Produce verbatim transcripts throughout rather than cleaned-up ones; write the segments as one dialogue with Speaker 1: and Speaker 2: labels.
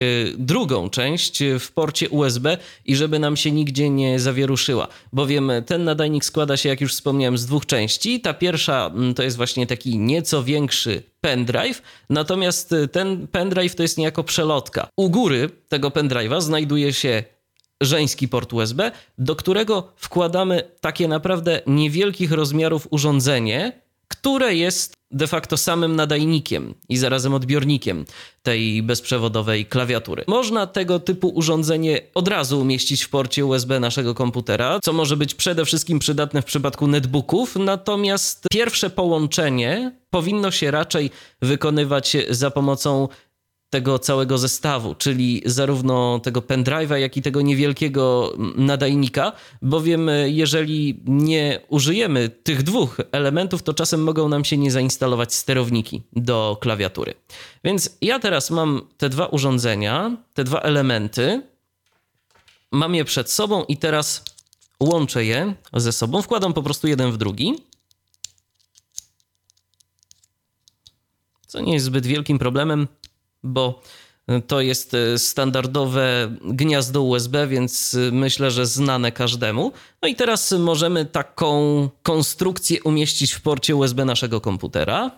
Speaker 1: drugą część w porcie U S B i żeby nam się nigdzie nie zawieruszyła, bowiem ten nadajnik składa się, jak już wspomniałem, z dwóch części. Ta pierwsza to jest właśnie taki nieco większy pendrive, natomiast ten pendrive to jest niejako przelotka. U góry tego pendrive'a znajduje się żeński port U S B, do którego wkładamy takie naprawdę niewielkich rozmiarów urządzenie, które jest de facto samym nadajnikiem i zarazem odbiornikiem tej bezprzewodowej klawiatury. Można tego typu urządzenie od razu umieścić w porcie U S B naszego komputera, co może być przede wszystkim przydatne w przypadku netbooków, natomiast pierwsze połączenie powinno się raczej wykonywać za pomocą tego całego zestawu, czyli zarówno tego pendrive'a, jak i tego niewielkiego nadajnika, bowiem jeżeli nie użyjemy tych dwóch elementów, to czasem mogą nam się nie zainstalować sterowniki do klawiatury. Więc ja teraz mam te dwa urządzenia, te dwa elementy, mam je przed sobą i teraz łączę je ze sobą, wkładam po prostu jeden w drugi, co nie jest zbyt wielkim problemem, bo to jest standardowe gniazdo U S B, więc myślę, że znane każdemu. No i teraz możemy taką konstrukcję umieścić w porcie U S B naszego komputera.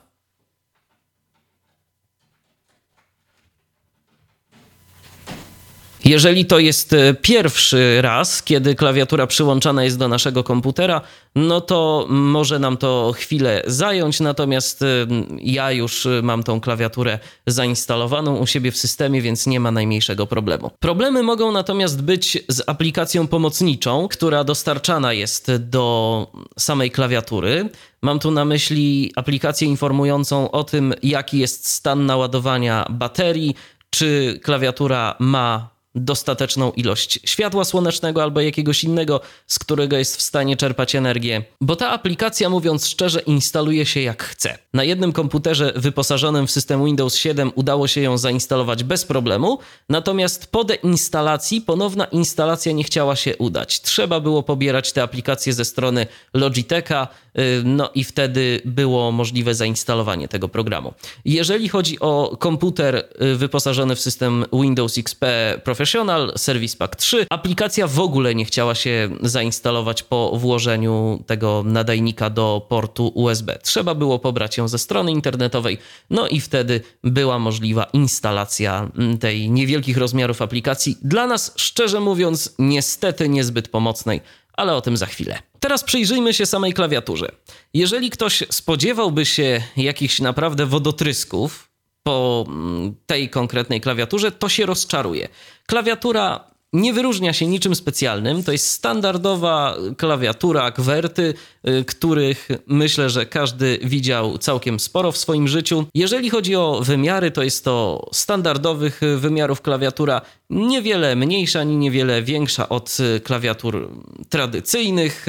Speaker 1: Jeżeli to jest pierwszy raz, kiedy klawiatura przyłączana jest do naszego komputera, no to może nam to chwilę zająć, natomiast ja już mam tą klawiaturę zainstalowaną u siebie w systemie, więc nie ma najmniejszego problemu. Problemy mogą natomiast być z aplikacją pomocniczą, która dostarczana jest do samej klawiatury. Mam tu na myśli aplikację informującą o tym, jaki jest stan naładowania baterii, czy klawiatura ma dostateczną ilość światła słonecznego albo jakiegoś innego, z którego jest w stanie czerpać energię, bo ta aplikacja, mówiąc szczerze, instaluje się jak chce. Na jednym komputerze wyposażonym w system Windows siedem udało się ją zainstalować bez problemu, natomiast po deinstalacji ponowna instalacja nie chciała się udać. Trzeba było pobierać te aplikacje ze strony Logitecha, no i wtedy było możliwe zainstalowanie tego programu. Jeżeli chodzi o komputer wyposażony w system Windows X P Professional, Service Pack trzy, aplikacja w ogóle nie chciała się zainstalować po włożeniu tego nadajnika do portu U S B. Trzeba było pobrać ją ze strony internetowej, no i wtedy była możliwa instalacja tej niewielkich rozmiarów aplikacji. Dla nas, szczerze mówiąc, niestety niezbyt pomocnej, ale o tym za chwilę. Teraz przyjrzyjmy się samej klawiaturze. Jeżeli ktoś spodziewałby się jakichś naprawdę wodotrysków po tej konkretnej klawiaturze, to się rozczaruje. Klawiatura nie wyróżnia się niczym specjalnym. To jest standardowa klawiatura QWERTY, których myślę, że każdy widział całkiem sporo w swoim życiu. Jeżeli chodzi o wymiary, to jest to standardowych wymiarów klawiatura, niewiele mniejsza ani niewiele większa od klawiatur tradycyjnych.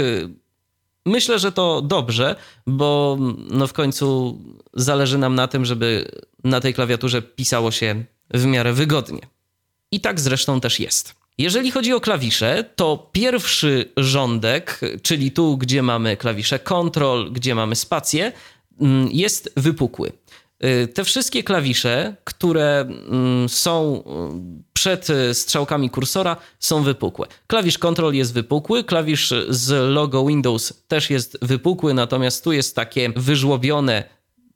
Speaker 1: Myślę, że to dobrze, bo no w końcu zależy nam na tym, żeby na tej klawiaturze pisało się w miarę wygodnie. I tak zresztą też jest. Jeżeli chodzi o klawisze, to pierwszy rządek, czyli tu, gdzie mamy klawisze Ctrl, gdzie mamy spację, jest wypukły. Te wszystkie klawisze, które są przed strzałkami kursora, są wypukłe. Klawisz Ctrl jest wypukły, klawisz z logo Windows też jest wypukły, natomiast tu jest takie wyżłobione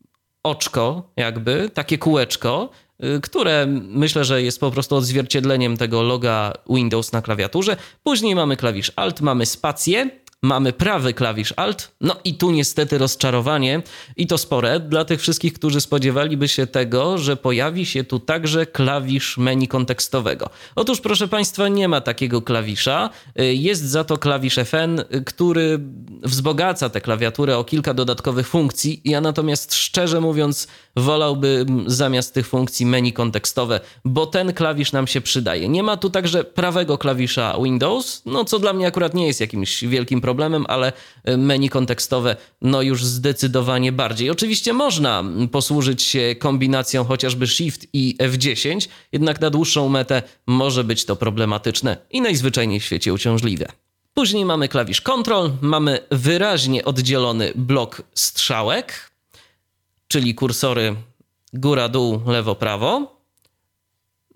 Speaker 1: oczko, jakby, takie kółeczko, które myślę, że jest po prostu odzwierciedleniem tego loga Windows na klawiaturze. Później mamy klawisz Alt, mamy spację, mamy prawy klawisz Alt, no i tu niestety rozczarowanie i to spore dla tych wszystkich, którzy spodziewaliby się tego, że pojawi się tu także klawisz menu kontekstowego. Otóż, proszę Państwa, nie ma takiego klawisza, jest za to klawisz F N, który wzbogaca tę klawiaturę o kilka dodatkowych funkcji. Ja natomiast szczerze mówiąc wolałbym zamiast tych funkcji menu kontekstowe, bo ten klawisz nam się przydaje. Nie ma tu także prawego klawisza Windows, no co dla mnie akurat nie jest jakimś wielkim problemem, ale menu kontekstowe no już zdecydowanie bardziej. Oczywiście można posłużyć się kombinacją chociażby Shift i F dziesięć, jednak na dłuższą metę może być to problematyczne i najzwyczajniej w świecie uciążliwe. Później mamy klawisz Ctrl, mamy wyraźnie oddzielony blok strzałek, czyli kursory góra, dół, lewo, prawo.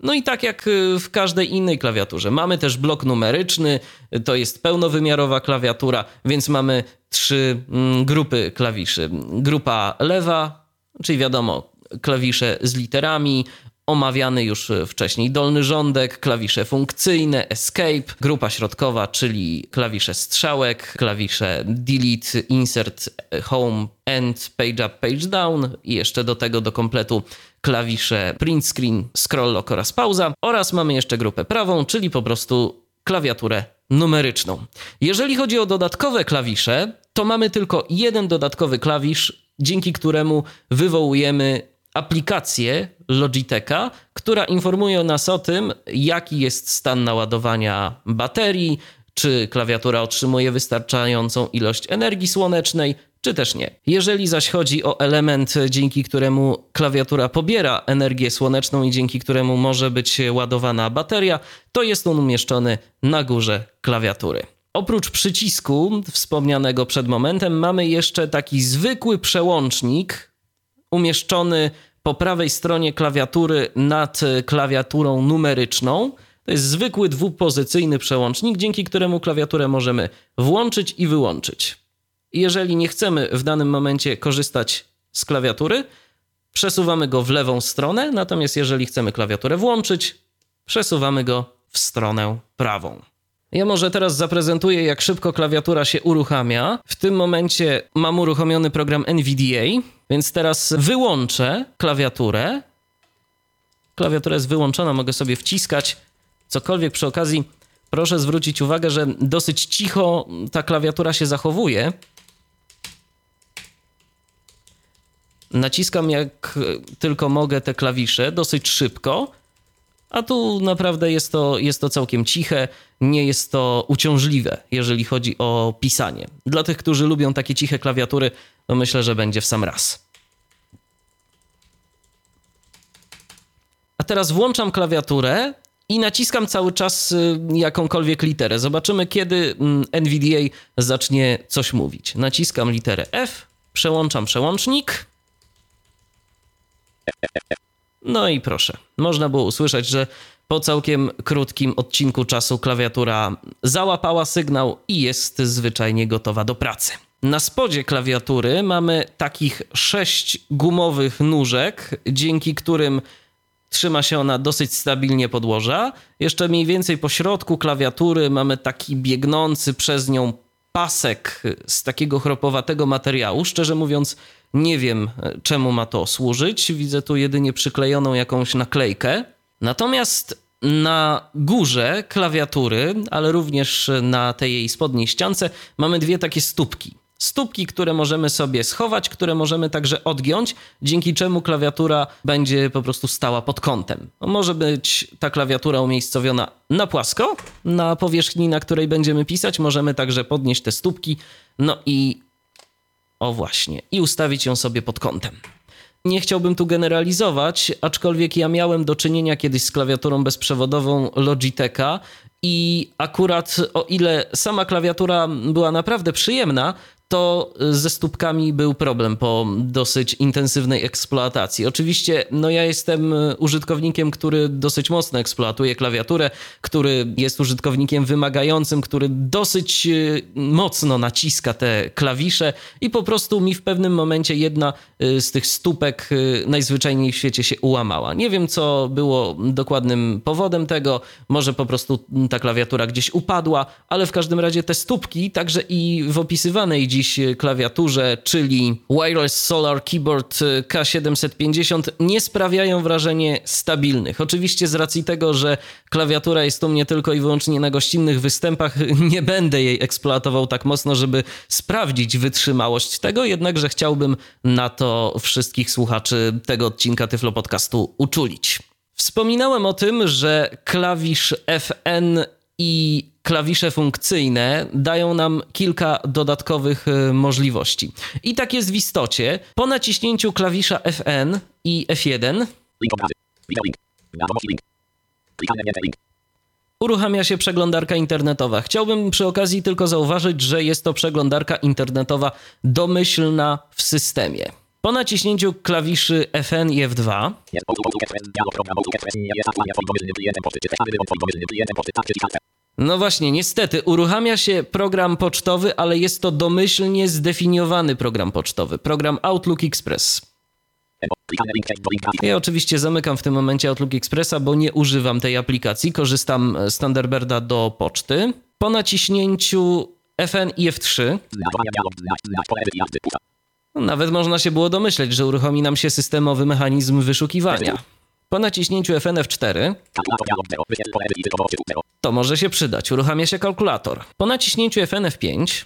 Speaker 1: No i tak jak w każdej innej klawiaturze. Mamy też blok numeryczny, to jest pełnowymiarowa klawiatura, więc mamy trzy grupy klawiszy. Grupa lewa, czyli wiadomo, klawisze z literami, omawiany już wcześniej dolny rządek, klawisze funkcyjne, escape, grupa środkowa, czyli klawisze strzałek, klawisze delete, insert, home, end, page up, page down i jeszcze do tego do kompletu klawisze print screen, scroll lock oraz pauza, oraz mamy jeszcze grupę prawą, czyli po prostu klawiaturę numeryczną. Jeżeli chodzi o dodatkowe klawisze, to mamy tylko jeden dodatkowy klawisz, dzięki któremu wywołujemy aplikację Logitecha, która informuje nas o tym, jaki jest stan naładowania baterii, czy klawiatura otrzymuje wystarczającą ilość energii słonecznej, czy też nie. Jeżeli zaś chodzi o element, dzięki któremu klawiatura pobiera energię słoneczną i dzięki któremu może być ładowana bateria, to jest on umieszczony na górze klawiatury. Oprócz przycisku wspomnianego przed momentem mamy jeszcze taki zwykły przełącznik umieszczony po prawej stronie klawiatury nad klawiaturą numeryczną. To jest zwykły dwupozycyjny przełącznik, dzięki któremu klawiaturę możemy włączyć i wyłączyć. Jeżeli nie chcemy w danym momencie korzystać z klawiatury, przesuwamy go w lewą stronę, natomiast jeżeli chcemy klawiaturę włączyć, przesuwamy go w stronę prawą. Ja może teraz zaprezentuję, jak szybko klawiatura się uruchamia. W tym momencie mam uruchomiony program N V D A, więc teraz wyłączę klawiaturę. Klawiatura jest wyłączona, mogę sobie wciskać cokolwiek. Przy okazji proszę zwrócić uwagę, że dosyć cicho ta klawiatura się zachowuje. Naciskam jak tylko mogę te klawisze, dosyć szybko. A tu naprawdę jest to, jest to całkiem ciche, nie jest to uciążliwe, jeżeli chodzi o pisanie. Dla tych, którzy lubią takie ciche klawiatury, to myślę, że będzie w sam raz. A teraz włączam klawiaturę i naciskam cały czas jakąkolwiek literę. Zobaczymy, kiedy N V D A zacznie coś mówić. Naciskam literę F, przełączam przełącznik. No i proszę, można było usłyszeć, że po całkiem krótkim odcinku czasu klawiatura załapała sygnał i jest zwyczajnie gotowa do pracy. Na spodzie klawiatury mamy takich sześć gumowych nóżek, dzięki którym trzyma się ona dosyć stabilnie podłoża. Jeszcze mniej więcej po środku klawiatury mamy taki biegnący przez nią pasek z takiego chropowatego materiału. Szczerze mówiąc, nie wiem, czemu ma to służyć. Widzę tu jedynie przyklejoną jakąś naklejkę. Natomiast na górze klawiatury, ale również na tej jej spodniej ściance mamy dwie takie stópki. Stópki, które możemy sobie schować, które możemy także odgiąć, dzięki czemu klawiatura będzie po prostu stała pod kątem. Może być ta klawiatura umiejscowiona na płasko, na powierzchni, na której będziemy pisać. Możemy także podnieść te stópki, no i o właśnie, i ustawić ją sobie pod kątem. Nie chciałbym tu generalizować, aczkolwiek ja miałem do czynienia kiedyś z klawiaturą bezprzewodową Logitecha i akurat o ile sama klawiatura była naprawdę przyjemna, to ze stópkami był problem po dosyć intensywnej eksploatacji. Oczywiście no ja jestem użytkownikiem, który dosyć mocno eksploatuje klawiaturę, który jest użytkownikiem wymagającym, który dosyć mocno naciska te klawisze i po prostu mi w pewnym momencie jedna z tych stópek najzwyczajniej w świecie się ułamała. Nie wiem, co było dokładnym powodem tego, może po prostu ta klawiatura gdzieś upadła, ale w każdym razie te stópki, także i w opisywanej dziś klawiaturze, czyli Wireless Solar Keyboard K siedemset pięćdziesiąt, nie sprawiają wrażenia stabilnych. Oczywiście z racji tego, że klawiatura jest u mnie tylko i wyłącznie na gościnnych występach, nie będę jej eksploatował tak mocno, żeby sprawdzić wytrzymałość tego, jednakże chciałbym na to wszystkich słuchaczy tego odcinka Tyflo Podcastu uczulić. Wspominałem o tym, że klawisz F N i klawisze funkcyjne dają nam kilka dodatkowych możliwości. I tak jest w istocie. Po naciśnięciu klawisza F N i F jeden uruchamia się przeglądarka internetowa. Chciałbym przy okazji tylko zauważyć, że jest to przeglądarka internetowa domyślna w systemie. Po naciśnięciu klawiszy F N i F dwa no właśnie, niestety uruchamia się program pocztowy, ale jest to domyślnie zdefiniowany program pocztowy, program Outlook Express. Ja oczywiście zamykam w tym momencie Outlook Expressa, bo nie używam tej aplikacji, korzystam z Thunderbirda do poczty. Po naciśnięciu F N i F trzy nawet można się było domyśleć, że uruchomi nam się systemowy mechanizm wyszukiwania. Po naciśnięciu F N F cztery to może się przydać, uruchamia się kalkulator. Po naciśnięciu F N F pięć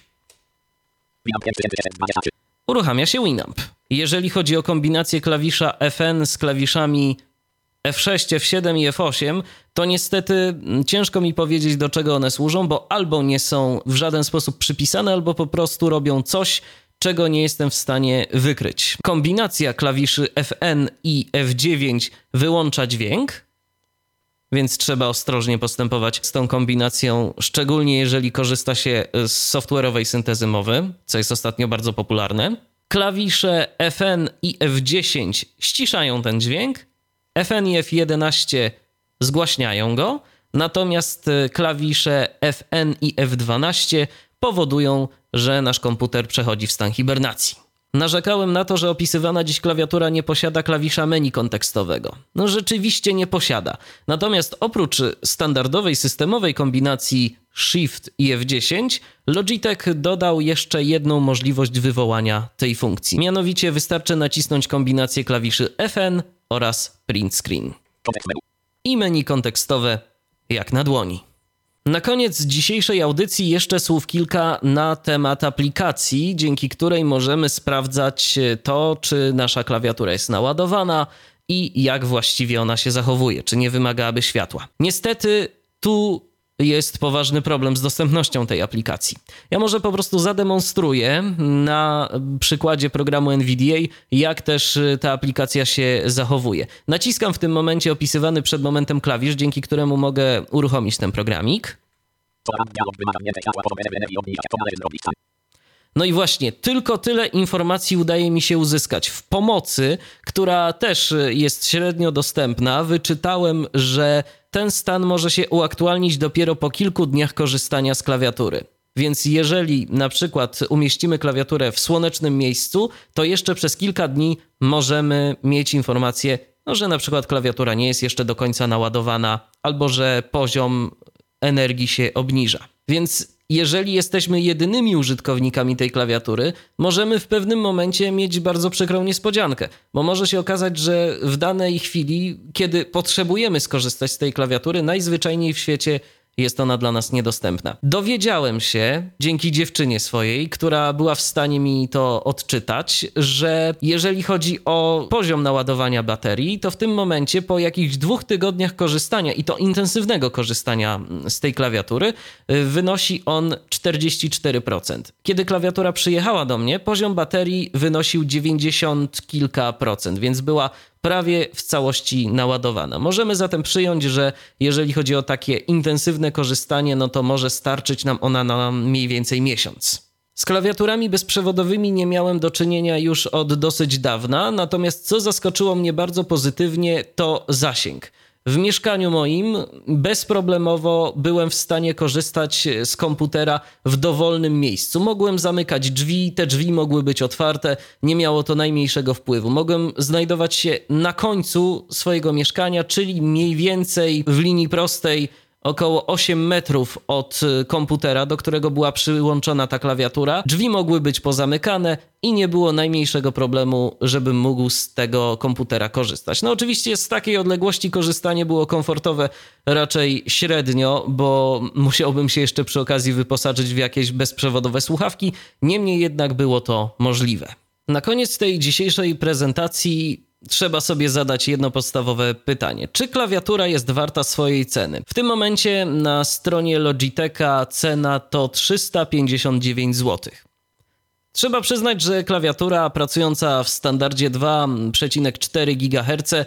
Speaker 1: uruchamia się Winamp. Jeżeli chodzi o kombinację klawisza F N z klawiszami F sześć, F siedem i F osiem, to niestety ciężko mi powiedzieć, do czego one służą, bo albo nie są w żaden sposób przypisane, albo po prostu robią coś, czego nie jestem w stanie wykryć. Kombinacja klawiszy F N i F dziewięć wyłącza dźwięk, więc trzeba ostrożnie postępować z tą kombinacją, szczególnie jeżeli korzysta się z software'owej syntezy mowy, co jest ostatnio bardzo popularne. Klawisze F N i F dziesięć ściszają ten dźwięk, F N i F jedenaście zgłaśniają go, natomiast klawisze F N i F dwanaście powodują, że nasz komputer przechodzi w stan hibernacji. Narzekałem na to, że opisywana dziś klawiatura nie posiada klawisza menu kontekstowego. No rzeczywiście nie posiada. Natomiast oprócz standardowej systemowej kombinacji Shift i F dziesięć, Logitech dodał jeszcze jedną możliwość wywołania tej funkcji. Mianowicie wystarczy nacisnąć kombinację klawiszy F N oraz Print Screen. I menu kontekstowe jak na dłoni. Na koniec dzisiejszej audycji jeszcze słów kilka na temat aplikacji, dzięki której możemy sprawdzać to, czy nasza klawiatura jest naładowana i jak właściwie ona się zachowuje, czy nie wymagałaby światła. Niestety tu jest poważny problem z dostępnością tej aplikacji. Ja może po prostu zademonstruję na przykładzie programu N V D A, jak też ta aplikacja się zachowuje. Naciskam w tym momencie opisywany przed momentem klawisz, dzięki któremu mogę uruchomić ten programik. No i właśnie, tylko tyle informacji udaje mi się uzyskać. W pomocy, która też jest średnio dostępna, wyczytałem, że ten stan może się uaktualnić dopiero po kilku dniach korzystania z klawiatury. Więc jeżeli na przykład umieścimy klawiaturę w słonecznym miejscu, to jeszcze przez kilka dni możemy mieć informację, no, że na przykład klawiatura nie jest jeszcze do końca naładowana, albo że poziom energii się obniża. Więc jeżeli jesteśmy jedynymi użytkownikami tej klawiatury, możemy w pewnym momencie mieć bardzo przykrą niespodziankę, bo może się okazać, że w danej chwili, kiedy potrzebujemy skorzystać z tej klawiatury, najzwyczajniej w świecie jest ona dla nas niedostępna. Dowiedziałem się, dzięki dziewczynie swojej, która była w stanie mi to odczytać, że jeżeli chodzi o poziom naładowania baterii, to w tym momencie po jakichś dwóch tygodniach korzystania, i to intensywnego korzystania z tej klawiatury, wynosi on czterdzieści cztery procent. Kiedy klawiatura przyjechała do mnie, poziom baterii wynosił dziewięćdziesiąt kilka procent, więc była prawie w całości naładowana. Możemy zatem przyjąć, że jeżeli chodzi o takie intensywne korzystanie, no to może starczyć nam ona na mniej więcej miesiąc. Z klawiaturami bezprzewodowymi nie miałem do czynienia już od dosyć dawna, natomiast co zaskoczyło mnie bardzo pozytywnie, to zasięg. W mieszkaniu moim bezproblemowo byłem w stanie korzystać z komputera w dowolnym miejscu. Mogłem zamykać drzwi, te drzwi mogły być otwarte, nie miało to najmniejszego wpływu. Mogłem znajdować się na końcu swojego mieszkania, czyli mniej więcej w linii prostej około osiem metrów od komputera, do którego była przyłączona ta klawiatura. Drzwi mogły być pozamykane i nie było najmniejszego problemu, żebym mógł z tego komputera korzystać. No oczywiście z takiej odległości korzystanie było komfortowe raczej średnio, bo musiałbym się jeszcze przy okazji wyposażyć w jakieś bezprzewodowe słuchawki. Niemniej jednak było to możliwe. Na koniec tej dzisiejszej prezentacji trzeba sobie zadać jedno podstawowe pytanie. Czy klawiatura jest warta swojej ceny? W tym momencie na stronie Logitecha cena to trzysta pięćdziesiąt dziewięć złotych. Trzeba przyznać, że klawiatura pracująca w standardzie dwa przecinek cztery gigaherca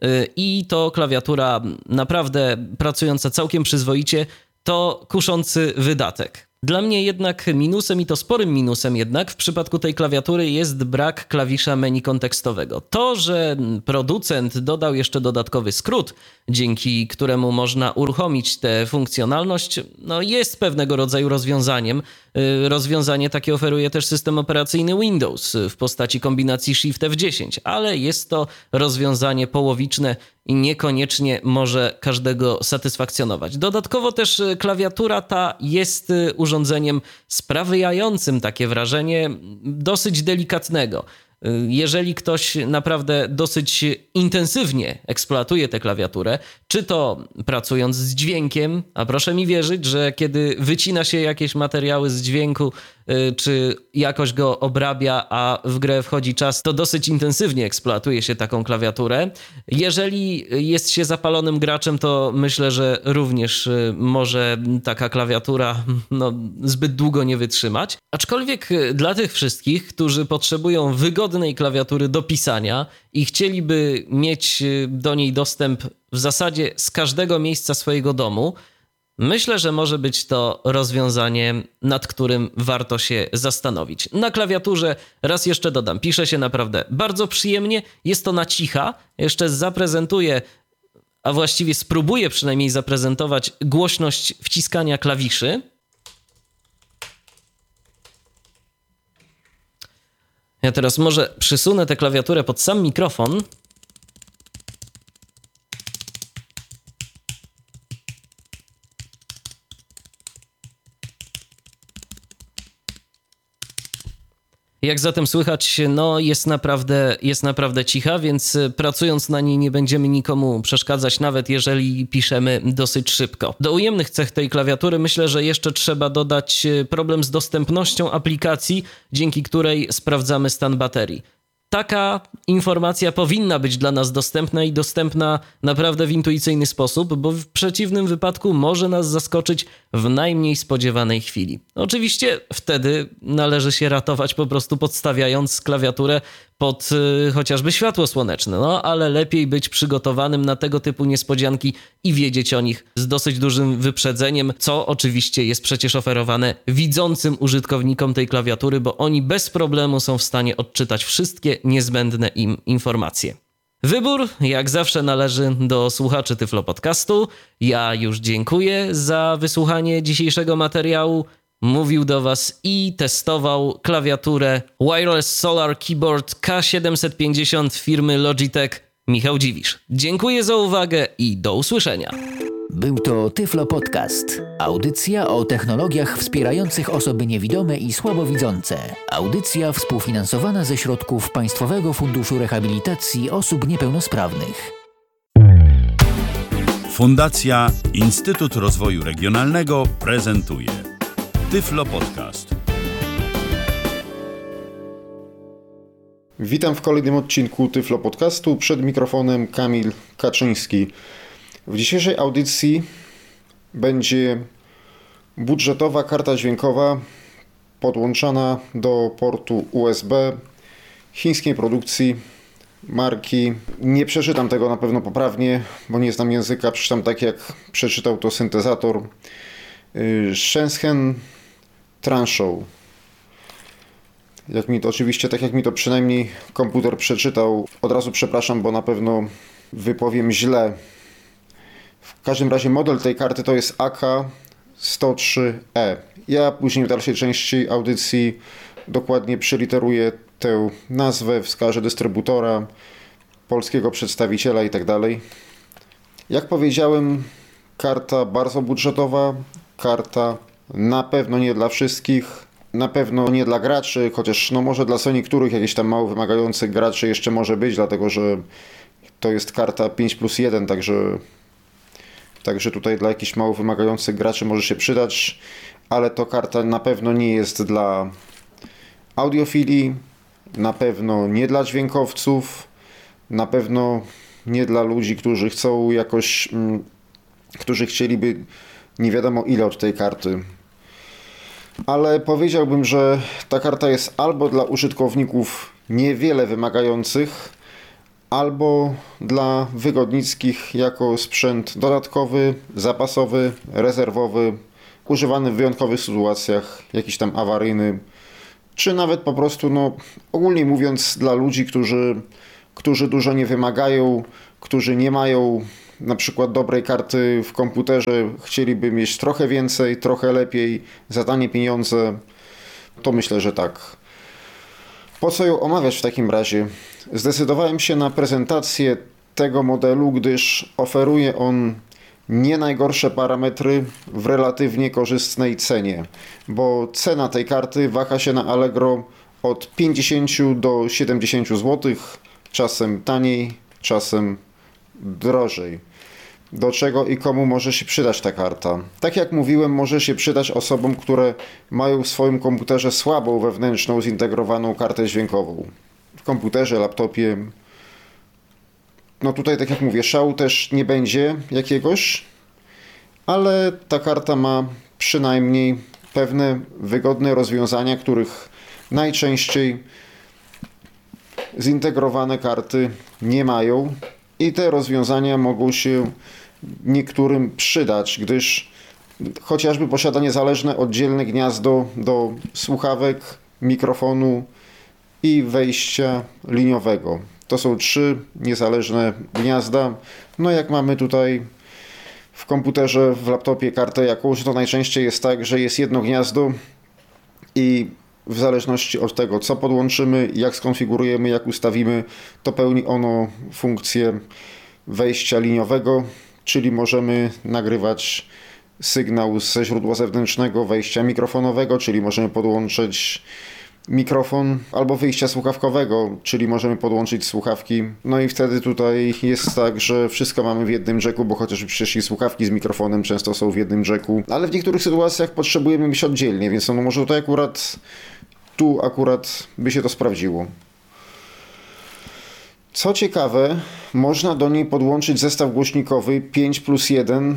Speaker 1: i to klawiatura naprawdę pracująca całkiem przyzwoicie to kuszący wydatek. Dla mnie jednak minusem, i to sporym minusem jednak, w przypadku tej klawiatury jest brak klawisza menu kontekstowego. To, że producent dodał jeszcze dodatkowy skrót, dzięki któremu można uruchomić tę funkcjonalność, no jest pewnego rodzaju rozwiązaniem. Rozwiązanie takie oferuje też system operacyjny Windows w postaci kombinacji Shift F dziesięć, ale jest to rozwiązanie połowiczne i niekoniecznie może każdego satysfakcjonować. Dodatkowo też klawiatura ta jest urządzeniem sprawiającym takie wrażenie dosyć delikatnego. Jeżeli ktoś naprawdę dosyć intensywnie eksploatuje tę klawiaturę, czy to pracując z dźwiękiem, a proszę mi wierzyć, że kiedy wycina się jakieś materiały z dźwięku, czy jakoś go obrabia, a w grę wchodzi czas, to dosyć intensywnie eksploatuje się taką klawiaturę. Jeżeli jest się zapalonym graczem, to myślę, że również może taka klawiatura no, zbyt długo nie wytrzymać. Aczkolwiek dla tych wszystkich, którzy potrzebują wygodnej klawiatury do pisania i chcieliby mieć do niej dostęp w zasadzie z każdego miejsca swojego domu, myślę, że może być to rozwiązanie, nad którym warto się zastanowić. Na klawiaturze, raz jeszcze dodam, pisze się naprawdę bardzo przyjemnie, jest to na cicha. Jeszcze zaprezentuję, a właściwie spróbuję przynajmniej zaprezentować głośność wciskania klawiszy. Ja teraz może przysunę tę klawiaturę pod sam mikrofon. Jak zatem słychać, no jest naprawdę, jest naprawdę cicha, więc pracując na niej nie będziemy nikomu przeszkadzać, nawet jeżeli piszemy dosyć szybko. Do ujemnych cech tej klawiatury myślę, że jeszcze trzeba dodać problem z dostępnością aplikacji, dzięki której sprawdzamy stan baterii. Taka informacja powinna być dla nas dostępna i dostępna naprawdę w intuicyjny sposób, bo w przeciwnym wypadku może nas zaskoczyć w najmniej spodziewanej chwili. Oczywiście wtedy należy się ratować po prostu podstawiając klawiaturę pod y, chociażby światło słoneczne, no ale lepiej być przygotowanym na tego typu niespodzianki i wiedzieć o nich z dosyć dużym wyprzedzeniem, co oczywiście jest przecież oferowane widzącym użytkownikom tej klawiatury, bo oni bez problemu są w stanie odczytać wszystkie niezbędne im informacje. Wybór, jak zawsze, należy do słuchaczy Tyflo Podcastu. Ja już dziękuję za wysłuchanie dzisiejszego materiału. Mówił do Was i testował klawiaturę Wireless Solar Keyboard K siedemset pięćdziesiąt firmy Logitech Michał Dziwisz. Dziękuję za uwagę i do usłyszenia.
Speaker 2: Był to Tyflo Podcast. Audycja o technologiach wspierających osoby niewidome i słabowidzące. Audycja współfinansowana ze środków Państwowego Funduszu Rehabilitacji Osób Niepełnosprawnych.
Speaker 3: Fundacja Instytut Rozwoju Regionalnego prezentuje Tyflo Podcast.
Speaker 4: Witam w kolejnym odcinku Tyflo Podcastu. Przed mikrofonem Kamil Kaczyński. W dzisiejszej audycji będzie budżetowa karta dźwiękowa podłączana do portu U S B chińskiej produkcji marki. Nie przeczytam tego na pewno poprawnie, bo nie znam języka. Przeczytam tak, jak przeczytał to syntezator. Shenzhen Transhow. Jak mi to oczywiście, tak jak mi to przynajmniej komputer przeczytał. Od razu przepraszam, bo na pewno wypowiem źle. W każdym razie model tej karty to jest A K sto trzy E. Ja później w dalszej części audycji dokładnie przeliteruję tę nazwę, wskażę dystrybutora, polskiego przedstawiciela itd. Jak powiedziałem, karta bardzo budżetowa, karta na pewno nie dla wszystkich, na pewno nie dla graczy, chociaż no może dla co niektórych jakichś tam mało wymagających graczy jeszcze może być, dlatego że to jest karta pięć plus jeden, także Także tutaj dla jakichś mało wymagających graczy może się przydać, ale to karta na pewno nie jest dla audiofilii, na pewno nie dla dźwiękowców, na pewno nie dla ludzi, którzy chcą jakoś, mm, którzy chcieliby nie wiadomo ile od tej karty. Ale powiedziałbym, że ta karta jest albo dla użytkowników niewiele wymagających, albo dla wygodnickich jako sprzęt dodatkowy, zapasowy, rezerwowy, używany w wyjątkowych sytuacjach, jakiś tam awaryjny, czy nawet po prostu, no ogólnie mówiąc, dla ludzi, którzy, którzy dużo nie wymagają, którzy nie mają na przykład dobrej karty w komputerze, chcieliby mieć trochę więcej, trochę lepiej, za tanie pieniądze, to myślę, że tak. Po co ją omawiać w takim razie? Zdecydowałem się na prezentację tego modelu, gdyż oferuje on nie najgorsze parametry w relatywnie korzystnej cenie, bo cena tej karty waha się na Allegro od pięćdziesiąt do siedemdziesięciu złotych, czasem taniej, czasem drożej. Do czego i komu może się przydać ta karta? Tak jak mówiłem, może się przydać osobom, które mają w swoim komputerze słabą wewnętrzną zintegrowaną kartę dźwiękową. W komputerze, laptopie. No tutaj, tak jak mówię, szału też nie będzie jakiegoś, ale ta karta ma przynajmniej pewne wygodne rozwiązania, których najczęściej zintegrowane karty nie mają. I te rozwiązania mogą się niektórym przydać, gdyż chociażby posiada niezależne oddzielne gniazdo do słuchawek, mikrofonu i wejścia liniowego. To są trzy niezależne gniazda. No jak mamy tutaj w komputerze, w laptopie kartę jakąś, to najczęściej jest tak, że jest jedno gniazdo i w zależności od tego, co podłączymy, jak skonfigurujemy, jak ustawimy, to pełni ono funkcję wejścia liniowego, czyli możemy nagrywać sygnał ze źródła zewnętrznego, wejścia mikrofonowego, czyli możemy podłączyć mikrofon, albo wyjścia słuchawkowego, czyli możemy podłączyć słuchawki. No i wtedy tutaj jest tak, że wszystko mamy w jednym jacku, bo chociaż przecież i słuchawki z mikrofonem często są w jednym jacku, ale w niektórych sytuacjach potrzebujemy mieć oddzielnie, więc no może tutaj akurat tu akurat by się to sprawdziło. Co ciekawe, można do niej podłączyć zestaw głośnikowy pięć plus jeden.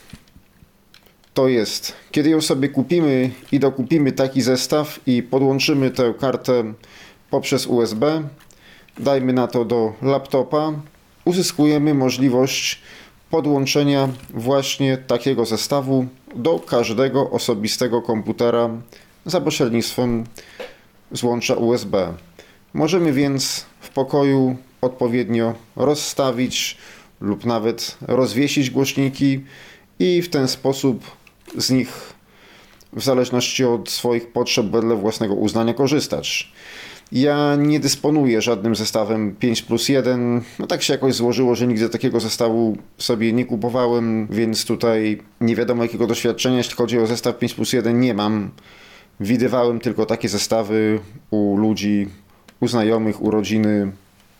Speaker 4: To jest, kiedy ją sobie kupimy i dokupimy taki zestaw i podłączymy tę kartę poprzez U S B, dajmy na to do laptopa, uzyskujemy możliwość podłączenia właśnie takiego zestawu do każdego osobistego komputera za pośrednictwem złącza U S B. Możemy więc w pokoju odpowiednio rozstawić lub nawet rozwiesić głośniki i w ten sposób z nich w zależności od swoich potrzeb wedle własnego uznania korzystać. Ja nie dysponuję żadnym zestawem pięć plus jeden, no tak się jakoś złożyło, że nigdy takiego zestawu sobie nie kupowałem, więc tutaj nie wiadomo jakiego doświadczenia, jeśli chodzi o zestaw pięć plus jeden nie mam. Widywałem tylko takie zestawy u ludzi, u znajomych, u rodziny,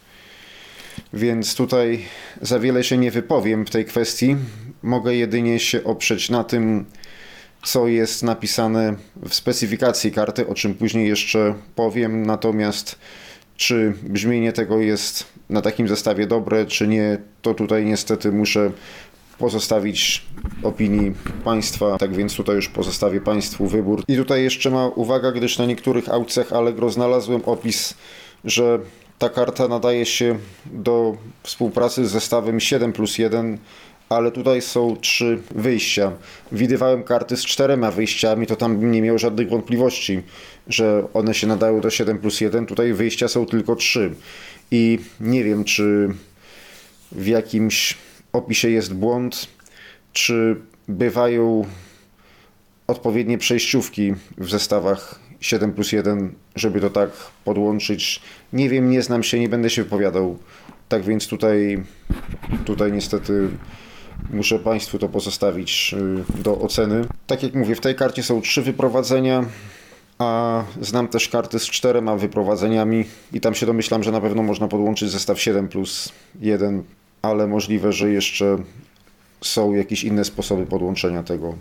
Speaker 4: więc tutaj za wiele się nie wypowiem w tej kwestii. Mogę jedynie się oprzeć na tym, co jest napisane w specyfikacji karty, o czym później jeszcze powiem. Natomiast czy brzmienie tego jest na takim zestawie dobre, czy nie, to tutaj niestety muszę pozostawić opinii Państwa, tak więc tutaj już pozostawię Państwu wybór. I tutaj jeszcze ma uwaga, gdyż na niektórych aukcjach Allegro znalazłem opis, że ta karta nadaje się do współpracy z zestawem siedem plus jeden, ale tutaj są trzy wyjścia. Widywałem karty z czterema wyjściami, to tam bym nie miał żadnych wątpliwości, że one się nadają do siedem plus jeden. Tutaj wyjścia są tylko trzy. I nie wiem, czy w jakimś opisie jest błąd, czy bywają odpowiednie przejściówki w zestawach siedem plus jeden, żeby to tak podłączyć. Nie wiem, nie znam się, nie będę się wypowiadał. Tak więc tutaj, tutaj niestety muszę Państwu to pozostawić do oceny. Tak jak mówię, w tej karcie są trzy wyprowadzenia, a znam też karty z czterema wyprowadzeniami i tam się domyślam, że na pewno można podłączyć zestaw siedem plus jeden, ale możliwe, że jeszcze są jakieś inne sposoby podłączenia tego.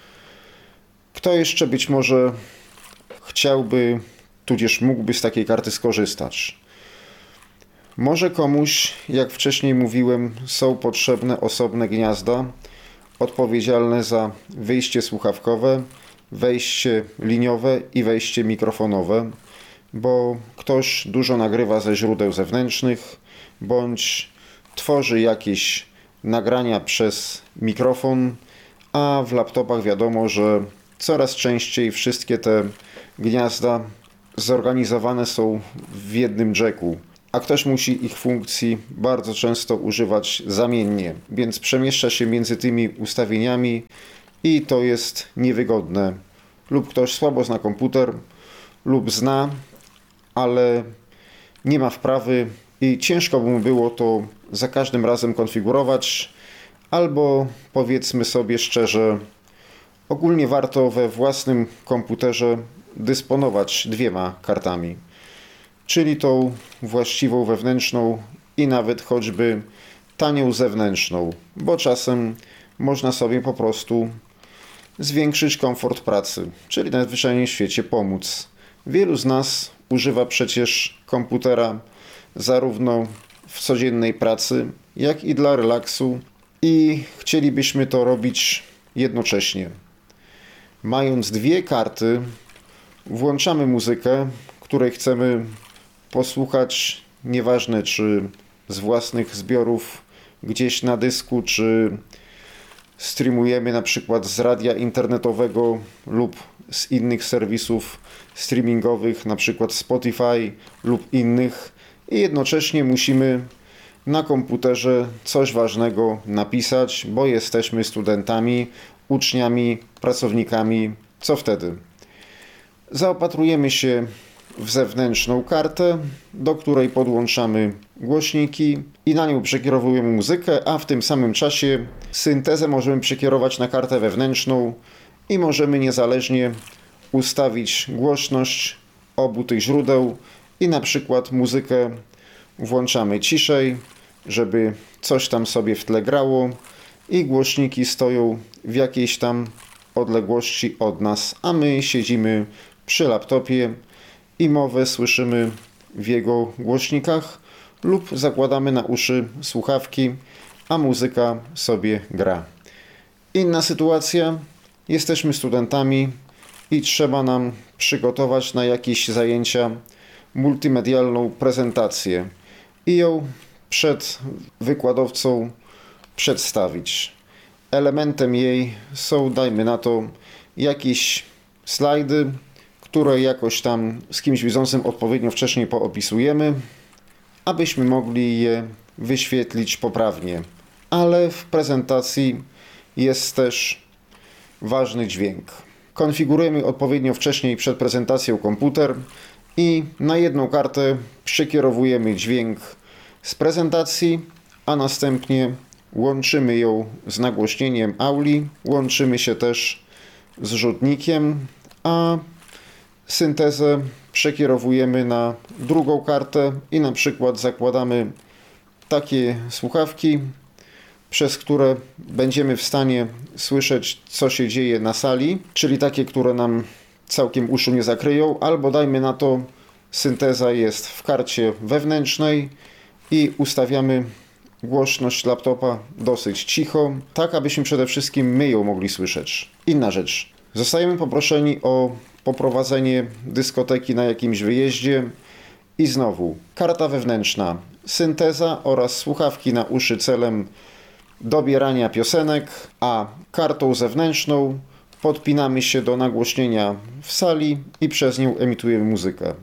Speaker 4: Kto jeszcze być może chciałby, tudzież mógłby z takiej karty skorzystać? Może komuś, jak wcześniej mówiłem, są potrzebne osobne gniazda odpowiedzialne za wyjście słuchawkowe, wejście liniowe i wejście mikrofonowe, bo ktoś dużo nagrywa ze źródeł zewnętrznych, bądź tworzy jakieś nagrania przez mikrofon, a w laptopach wiadomo, że coraz częściej wszystkie te gniazda zorganizowane są w jednym jacku, a ktoś musi ich funkcji bardzo często używać zamiennie, więc przemieszcza się między tymi ustawieniami i to jest niewygodne. Lub ktoś słabo zna komputer, lub zna, ale nie ma wprawy i ciężko by mu było to za każdym razem konfigurować, albo powiedzmy sobie szczerze, ogólnie warto we własnym komputerze dysponować dwiema kartami, czyli tą właściwą wewnętrzną i nawet choćby tanią zewnętrzną, bo czasem można sobie po prostu zwiększyć komfort pracy, czyli najzwyczajniej w świecie pomóc. Wielu z nas używa przecież komputera zarówno w codziennej pracy, jak i dla relaksu i chcielibyśmy to robić jednocześnie. Mając dwie karty, włączamy muzykę, której chcemy posłuchać, nieważne czy z własnych zbiorów gdzieś na dysku, czy streamujemy na przykład z radia internetowego lub z innych serwisów streamingowych, na przykład Spotify lub innych, i jednocześnie musimy na komputerze coś ważnego napisać, bo jesteśmy studentami, uczniami, pracownikami. Co wtedy? Zaopatrujemy się w zewnętrzną kartę, do której podłączamy głośniki i na nią przekierowujemy muzykę, a w tym samym czasie syntezę możemy przekierować na kartę wewnętrzną i możemy niezależnie ustawić głośność obu tych źródeł i na przykład muzykę włączamy ciszej, żeby coś tam sobie w tle grało, i głośniki stoją w jakiejś tam odległości od nas, a my siedzimy przy laptopie i mowę słyszymy w jego głośnikach lub zakładamy na uszy słuchawki, a muzyka sobie gra. Inna sytuacja, jesteśmy studentami i trzeba nam przygotować na jakieś zajęcia multimedialną prezentację i ją przed wykładowcą przedstawić. Elementem jej są, dajmy na to, jakieś slajdy, które jakoś tam z kimś widzącym odpowiednio wcześniej poopisujemy, abyśmy mogli je wyświetlić poprawnie. Ale w prezentacji jest też ważny dźwięk. Konfigurujemy odpowiednio wcześniej przed prezentacją komputer i na jedną kartę przekierowujemy dźwięk z prezentacji, a następnie łączymy ją z nagłośnieniem auli, łączymy się też z rzutnikiem, a syntezę przekierowujemy na drugą kartę i na przykład zakładamy takie słuchawki, przez które będziemy w stanie słyszeć, co się dzieje na sali, czyli takie, które nam całkiem uszu nie zakryją, albo dajmy na to, synteza jest w karcie wewnętrznej i ustawiamy głośność laptopa dosyć cicho, tak abyśmy przede wszystkim my ją mogli słyszeć. Inna rzecz. Zostajemy poproszeni o poprowadzenie dyskoteki na jakimś wyjeździe i znowu karta wewnętrzna, synteza oraz słuchawki na uszy celem dobierania piosenek, a kartą zewnętrzną podpinamy się do nagłośnienia w sali i przez nią emitujemy muzykę.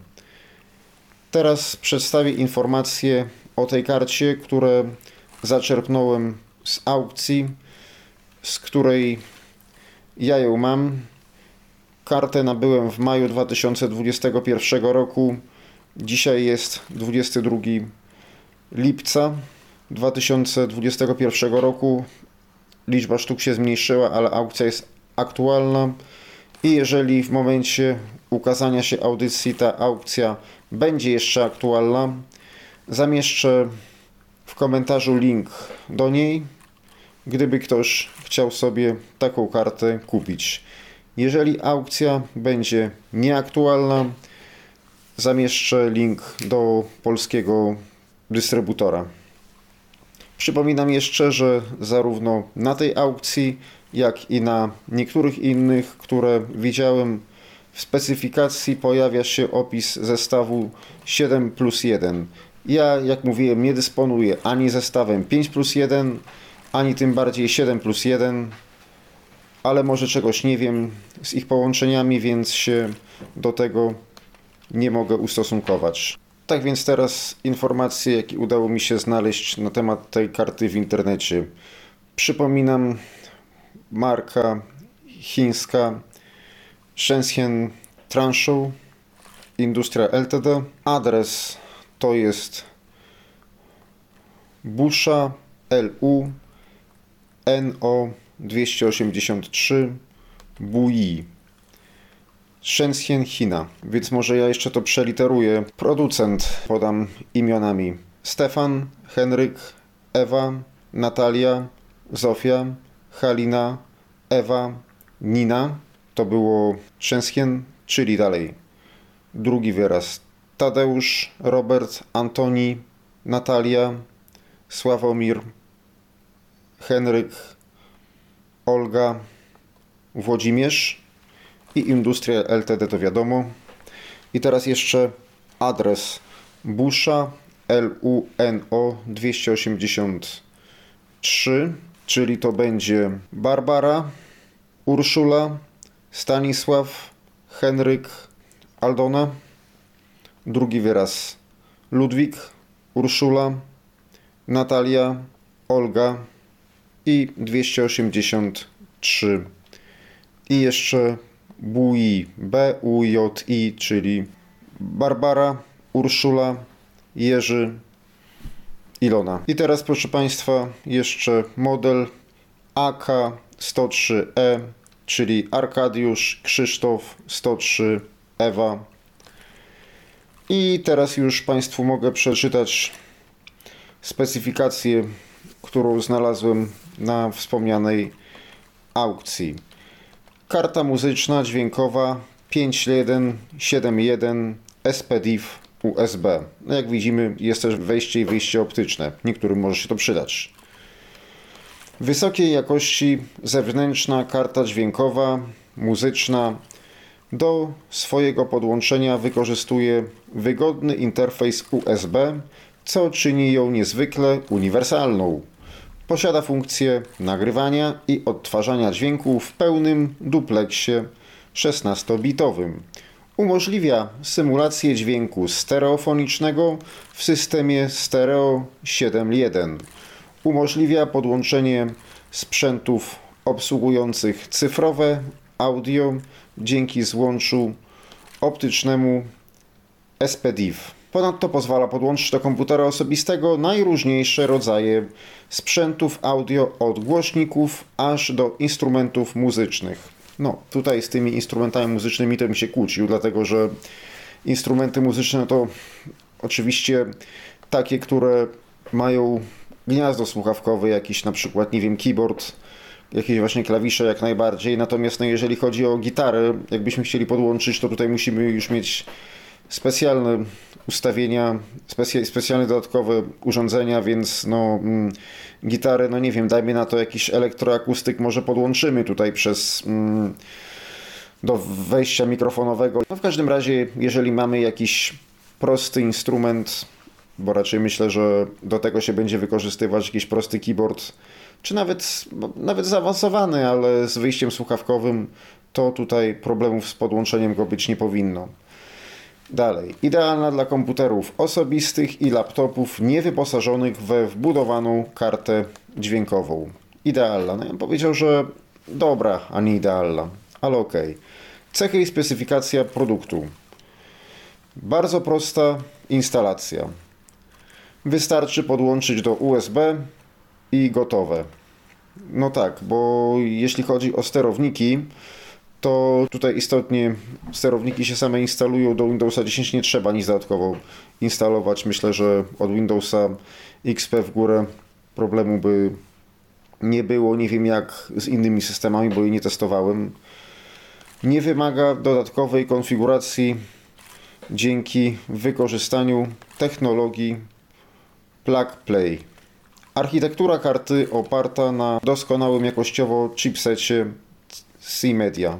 Speaker 4: Teraz przedstawię informacje o tej karcie, które zaczerpnąłem z aukcji, z której ja ją mam. Kartę nabyłem w maju dwa tysiące dwudziestego pierwszego roku. Dzisiaj jest dwudziestego drugiego lipca dwa tysiące dwudziestego pierwszego roku. Liczba sztuk się zmniejszyła, ale aukcja jest aktualna i jeżeli w momencie ukazania się audycji ta aukcja będzie jeszcze aktualna, zamieszczę w komentarzu link do niej, gdyby ktoś chciał sobie taką kartę kupić. Jeżeli aukcja będzie nieaktualna, zamieszczę link do polskiego dystrybutora. Przypominam jeszcze, że zarówno na tej aukcji, jak i na niektórych innych, które widziałem, w specyfikacji pojawia się opis zestawu siedem plus jeden. Ja, jak mówiłem, nie dysponuję ani zestawem pięć plus jeden, ani tym bardziej siedem plus jeden. ale może czegoś nie wiem z ich połączeniami, więc się do tego nie mogę ustosunkować. Tak więc teraz informacje, jakie udało mi się znaleźć na temat tej karty w internecie. Przypominam, marka chińska Shenzhen Transhow Industria Ltd. Adres to jest Busha L U N O dwieście osiemdziesiąt trzy Bui, Shenzhen, China. Więc może ja jeszcze to przeliteruję. Producent podam imionami: Stefan, Henryk, Ewa, Natalia, Zofia, Halina, Ewa, Nina. To było Shenzhen, czyli dalej drugi wyraz: Tadeusz, Robert, Antoni, Natalia, Sławomir, Henryk, Olga, Włodzimierz i Industria Ltd. To wiadomo. I teraz jeszcze adres Busha L U N O dwieście osiemdziesiąt trzy, czyli to będzie Barbara, Urszula, Stanisław, Henryk, Aldona. Drugi wyraz Ludwik, Urszula, Natalia, Olga i dwieście osiemdziesiąt trzy. I jeszcze Bui, B U J I, czyli Barbara, Urszula, Jerzy, Ilona. I teraz, proszę Państwa, jeszcze model A K sto trzy E, czyli Arkadiusz, Krzysztof, sto trzy, Ewa. I teraz już Państwu mogę przeczytać specyfikację, którą znalazłem na wspomnianej aukcji. Karta muzyczna dźwiękowa pięć jeden siedem jeden S P D I F U S B. No jak widzimy, jest też wejście i wyjście optyczne. Niektórym może się to przydać. Wysokiej jakości zewnętrzna karta dźwiękowa, muzyczna. Do swojego podłączenia wykorzystuje wygodny interfejs U S B, co czyni ją niezwykle uniwersalną. Posiada funkcję nagrywania i odtwarzania dźwięku w pełnym dupleksie szesnastobitowym. Umożliwia symulację dźwięku stereofonicznego w systemie stereo siedem jeden. Umożliwia podłączenie sprzętów obsługujących cyfrowe audio dzięki złączu optycznemu S P D I F. Ponadto pozwala podłączyć do komputera osobistego najróżniejsze rodzaje sprzętów audio, od głośników aż do instrumentów muzycznych. No, tutaj z tymi instrumentami muzycznymi to mi się kłócił, dlatego że instrumenty muzyczne to oczywiście takie, które mają gniazdo słuchawkowe, jakiś na przykład, nie wiem, keyboard, jakieś właśnie klawisze jak najbardziej. Natomiast no, jeżeli chodzi o gitarę, jakbyśmy chcieli podłączyć, to tutaj musimy już mieć specjalne ustawienia, specy, specjalne dodatkowe urządzenia, więc no mm, gitarę, no nie wiem, dajmy na to jakiś elektroakustyk, może podłączymy tutaj przez mm, do wejścia mikrofonowego. No w każdym razie, jeżeli mamy jakiś prosty instrument, bo raczej myślę, że do tego się będzie wykorzystywać jakiś prosty keyboard, czy nawet, nawet zaawansowany, ale z wyjściem słuchawkowym, to tutaj problemów z podłączeniem go być nie powinno. Dalej. Idealna dla komputerów osobistych i laptopów niewyposażonych we wbudowaną kartę dźwiękową. Idealna. No ja bym powiedział, że dobra, a nie idealna, ale okej. Okay. Cechy i specyfikacja produktu. Bardzo prosta instalacja. Wystarczy podłączyć do U S B i gotowe. No tak, bo jeśli chodzi o sterowniki, to tutaj istotnie sterowniki się same instalują, do Windowsa dziesięć nie trzeba nic dodatkowo instalować. Myślę, że od Windowsa X P w górę problemu by nie było. Nie wiem jak z innymi systemami, bo jej nie testowałem. Nie wymaga dodatkowej konfiguracji dzięki wykorzystaniu technologii Plug Play. Architektura karty oparta na doskonałym jakościowo chipsecie C-Media.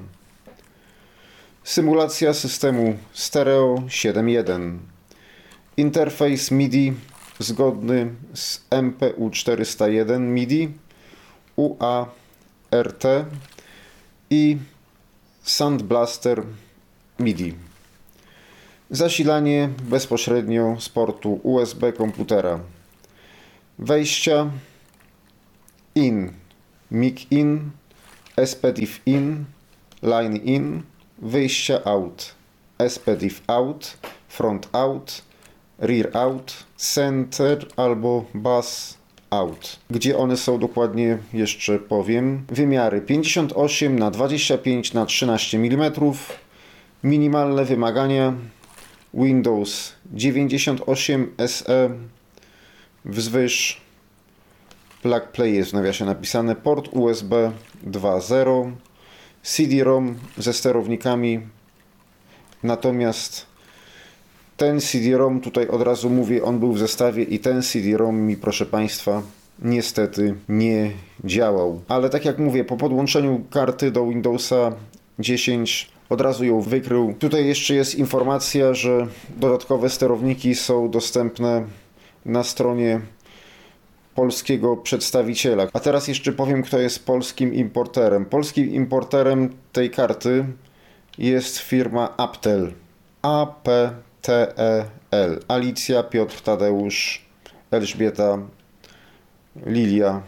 Speaker 4: Symulacja systemu stereo siedem jeden. Interfejs M I D I zgodny z M P U czterysta jeden M I D I U A R T i Sound Blaster MIDI. Zasilanie bezpośrednio z portu U S B komputera. Wejścia in, mic in, S P D I F in, line in, wyjścia out, S P D I F out, front out, rear out, center albo bass out. Gdzie one są dokładnie, jeszcze powiem. Wymiary pięćdziesiąt osiem na dwadzieścia pięć na trzynaście milimetrów. Minimalne wymagania Windows dziewięćdziesiąt osiem S E wzwyż, plug play jest w nawiasie napisane, port U S B dwa zero, C D ROM ze sterownikami, natomiast ten C D ROM, tutaj od razu mówię, on był w zestawie i ten C D ROM mi, proszę Państwa, niestety nie działał. Ale tak jak mówię, po podłączeniu karty do Windowsa dziesięć od razu ją wykrył. Tutaj jeszcze jest informacja, że dodatkowe sterowniki są dostępne na stronie polskiego przedstawiciela. A teraz jeszcze powiem, kto jest polskim importerem. Polskim importerem tej karty jest firma Aptel. A P T E L. Alicja, Piotr, Tadeusz, Elżbieta, Lilia.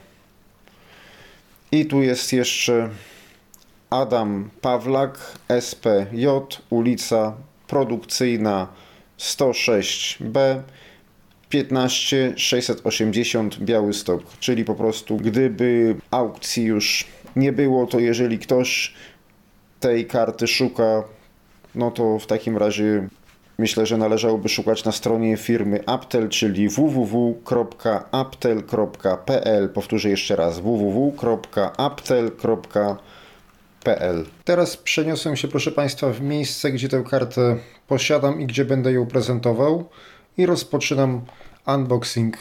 Speaker 4: I tu jest jeszcze Adam Pawlak, S P J, ulica Produkcyjna sto sześć B, piętnaście sześćset osiemdziesiąt Białystok. Czyli po prostu, gdyby aukcji już nie było, to jeżeli ktoś tej karty szuka, no to w takim razie myślę, że należałoby szukać na stronie firmy Aptel, czyli w w w kropka aptel kropka p l. Powtórzę jeszcze raz, w w w kropka aptel kropka p l. Teraz przeniosę się, proszę Państwa, w miejsce, gdzie tę kartę posiadam i gdzie będę ją prezentował i rozpoczynam unboxing.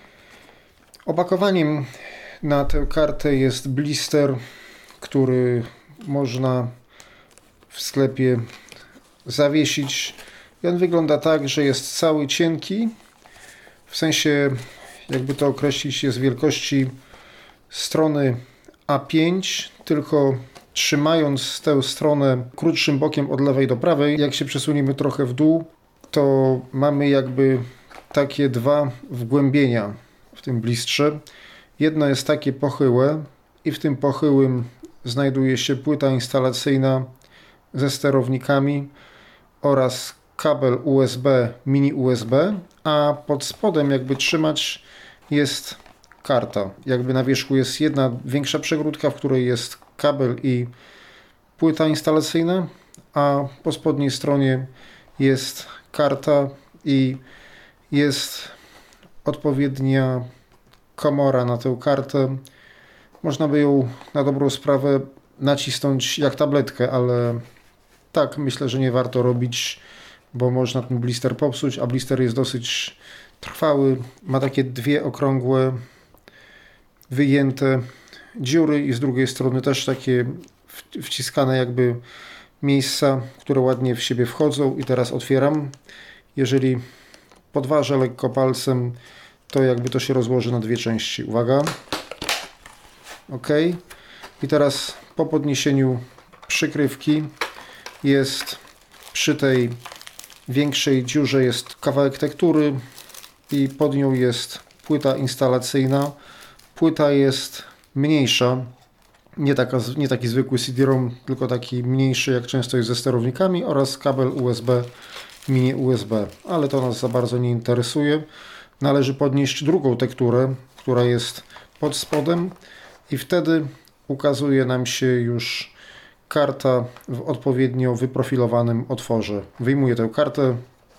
Speaker 4: Opakowaniem na tę kartę jest blister, który można w sklepie zawiesić. I on wygląda tak, że jest cały cienki, w sensie, jakby to określić, jest wielkości strony A pięć, tylko trzymając tę stronę krótszym bokiem od lewej do prawej, jak się przesuniemy trochę w dół, to mamy jakby takie dwa wgłębienia w tym blistrze. Jedno jest takie pochyłe i w tym pochyłym znajduje się płyta instalacyjna ze sterownikami oraz kabel U S B, mini U S B, a pod spodem jakby trzymać jest karta. Jakby na wierzchu jest jedna większa przegródka, w której jest kabel i płyta instalacyjna, a po spodniej stronie jest karta i jest odpowiednia komora na tę kartę. Można by ją na dobrą sprawę nacisnąć jak tabletkę, ale tak myślę, że nie warto robić, bo można ten blister popsuć, a blister jest dosyć trwały. Ma takie dwie okrągłe, wyjęte dziury i z drugiej strony też takie wciskane jakby miejsca, które ładnie w siebie wchodzą. I teraz otwieram. Jeżeli podważę lekko palcem, to jakby to się rozłoży na dwie części. Uwaga. OK. I teraz po podniesieniu przykrywki jest przy tej większej dziurze jest kawałek tektury i pod nią jest płyta instalacyjna. Płyta jest mniejsza, nie, taka, nie taki zwykły C D ROM, tylko taki mniejszy, jak często jest ze sterownikami, oraz kabel U S B, mini U S B, ale to nas za bardzo nie interesuje. Należy podnieść drugą tekturę, która jest pod spodem i wtedy ukazuje nam się już karta w odpowiednio wyprofilowanym otworze. Wyjmuję tę kartę,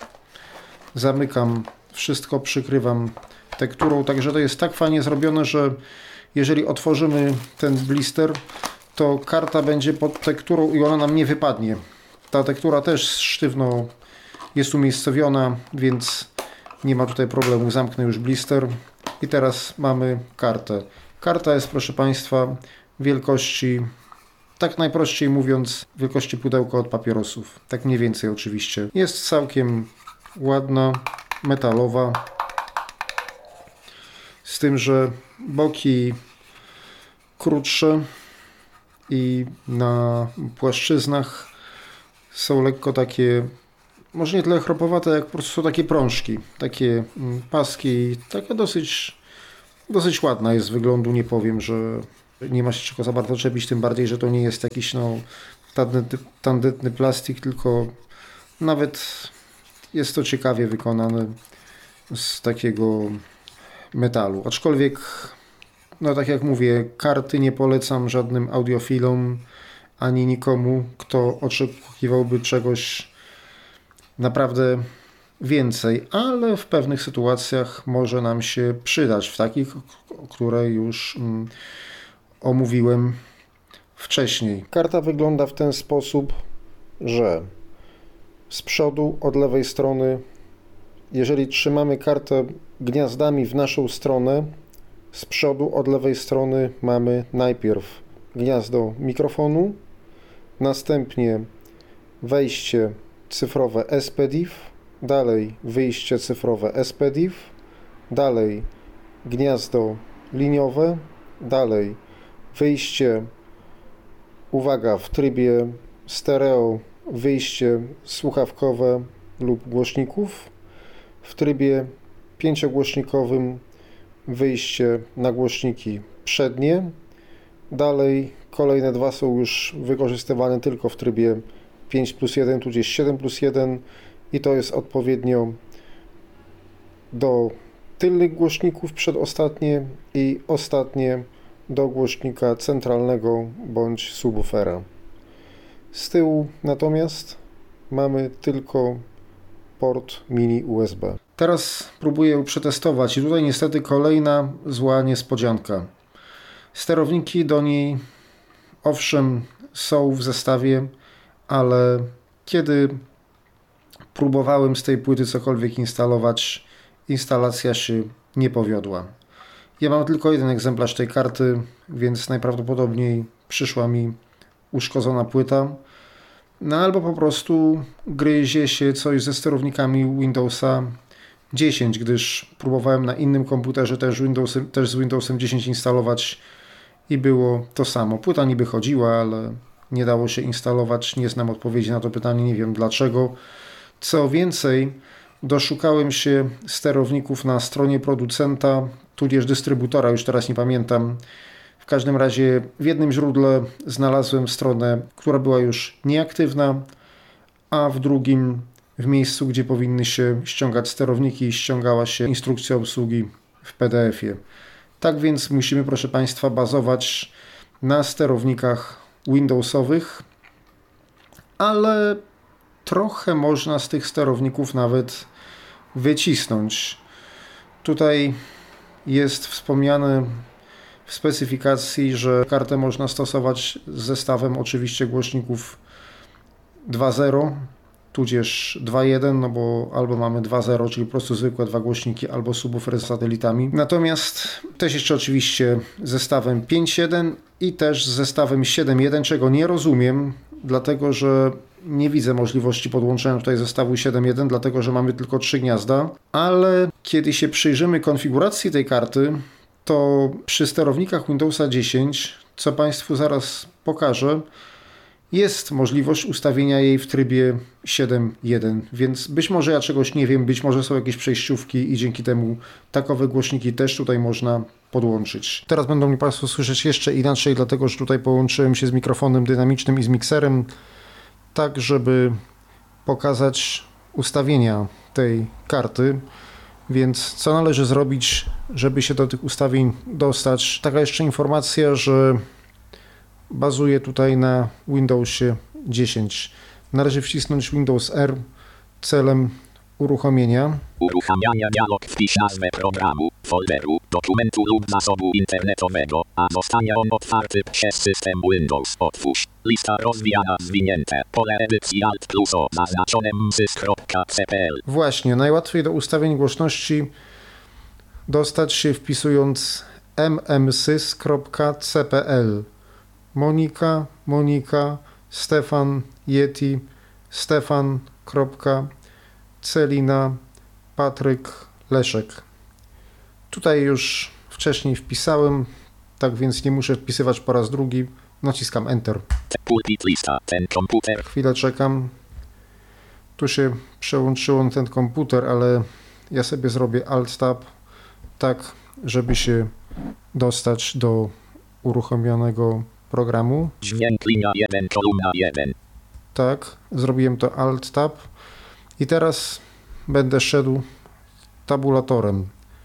Speaker 4: zamykam wszystko, przykrywam tekturą, także to jest tak fajnie zrobione, że jeżeli otworzymy ten blister, to karta będzie pod tekturą i ona nam nie wypadnie. Ta tektura też sztywno jest umiejscowiona, więc nie ma tutaj problemu. Zamknę już blister i teraz mamy kartę. Karta jest, proszę Państwa, wielkości, tak najprościej mówiąc, wielkości pudełka od papierosów. Tak mniej więcej oczywiście. Jest całkiem ładna, metalowa. Z tym, że boki krótsze i na płaszczyznach są lekko takie, może nie tyle chropowate, jak po prostu są takie prążki, takie paski, taka dosyć, dosyć ładna jest z wyglądu, nie powiem, że nie ma się czego za bardzo czepić, tym bardziej, że to nie jest jakiś no, tandetny, tandetny plastik, tylko nawet jest to ciekawie wykonane z takiego metalu. Aczkolwiek, no tak jak mówię, karty nie polecam żadnym audiofilom, ani nikomu, kto oczekiwałby czegoś naprawdę więcej, ale w pewnych sytuacjach może nam się przydać, w takich, które już mm, omówiłem wcześniej. Karta wygląda w ten sposób, że z przodu od lewej strony, jeżeli trzymamy kartę gniazdami w naszą stronę, z przodu od lewej strony mamy najpierw gniazdo mikrofonu, następnie wejście cyfrowe S P D I F, dalej wyjście cyfrowe S P D I F, dalej gniazdo liniowe, dalej wyjście, uwaga, w trybie stereo, wyjście słuchawkowe lub głośników, w trybie pięciogłośnikowym wyjście na głośniki przednie, dalej kolejne dwa są już wykorzystywane tylko w trybie pięć plus jeden, tudzież siedem plus jeden i to jest odpowiednio do tylnych głośników przedostatnie i ostatnie do głośnika centralnego bądź subwoofera. Z tyłu natomiast mamy tylko port mini U S B. Teraz próbuję przetestować i tutaj niestety kolejna zła niespodzianka. Sterowniki do niej owszem są w zestawie, ale kiedy próbowałem z tej płyty cokolwiek instalować, instalacja się nie powiodła. Ja mam tylko jeden egzemplarz tej karty, więc najprawdopodobniej przyszła mi uszkodzona płyta. No albo po prostu gryzie się coś ze sterownikami Windowsa dziesięć, gdyż próbowałem na innym komputerze też, Windowsem, też z Windowsem dziesięć instalować i było to samo. Płyta niby chodziła, ale nie dało się instalować. Nie znam odpowiedzi na to pytanie, nie wiem dlaczego. Co więcej, doszukałem się sterowników na stronie producenta, tudzież dystrybutora, już teraz nie pamiętam. W każdym razie w jednym źródle znalazłem stronę, która była już nieaktywna, a w drugim, w miejscu, gdzie powinny się ściągać sterowniki, ściągała się instrukcja obsługi w P D F ie. Tak więc musimy, proszę Państwa, bazować na sterownikach Windowsowych, ale trochę można z tych sterowników nawet wycisnąć. Tutaj jest wspomniane w specyfikacji, że kartę można stosować z zestawem oczywiście głośników dwa zero, tudzież dwa jeden, no bo albo mamy dwa zero, czyli po prostu zwykłe dwa głośniki, albo subwoofer z satelitami. Natomiast też jeszcze oczywiście zestawem pięć jeden i też z zestawem siedem jeden, czego nie rozumiem, dlatego że nie widzę możliwości podłączenia tutaj zestawu siedem jeden, dlatego że mamy tylko trzy gniazda, ale kiedy się przyjrzymy konfiguracji tej karty, to przy sterownikach Windowsa dziesięć, co Państwu zaraz pokażę, jest możliwość ustawienia jej w trybie siedem jeden, więc być może ja czegoś nie wiem, być może są jakieś przejściówki i dzięki temu takowe głośniki też tutaj można podłączyć. Teraz będą mnie Państwo słyszeć jeszcze inaczej, dlatego że tutaj połączyłem się z mikrofonem dynamicznym i z mikserem, tak żeby pokazać ustawienia tej karty. Więc co należy zrobić, żeby się do tych ustawień dostać? Taka jeszcze informacja, że bazuje tutaj na Windowsie dziesięć. Należy wcisnąć Windows R celem uruchomienia.
Speaker 5: Uruchamiania dialog, wpisz nazwę programu, folderu, dokumentu lub zasobu internetowego, a zostanie on otwarty przez system Windows. Otwórz. Lista rozwijana zwinięte. Pole edycji Alt plus O zaznaczone msys.cpl.
Speaker 4: Właśnie, najłatwiej do ustawień głośności dostać się wpisując mmsys.cpl. Monika, Monika, Stefan, Yeti, Stefan, Celina, Patryk, Leszek. Tutaj już wcześniej wpisałem, tak więc nie muszę wpisywać po raz drugi. Naciskam Enter.
Speaker 5: Pulpit lista. Ten komputer.
Speaker 4: Chwilę czekam. Tu się przełączyło na ten komputer, ale ja sobie zrobię Alt-Tab tak, żeby się dostać do uruchomionego programu.
Speaker 5: Dźwięk linia jeden, kolumna jeden.
Speaker 4: Tak, zrobiłem to Alt-Tab i teraz będę szedł tabulatorem.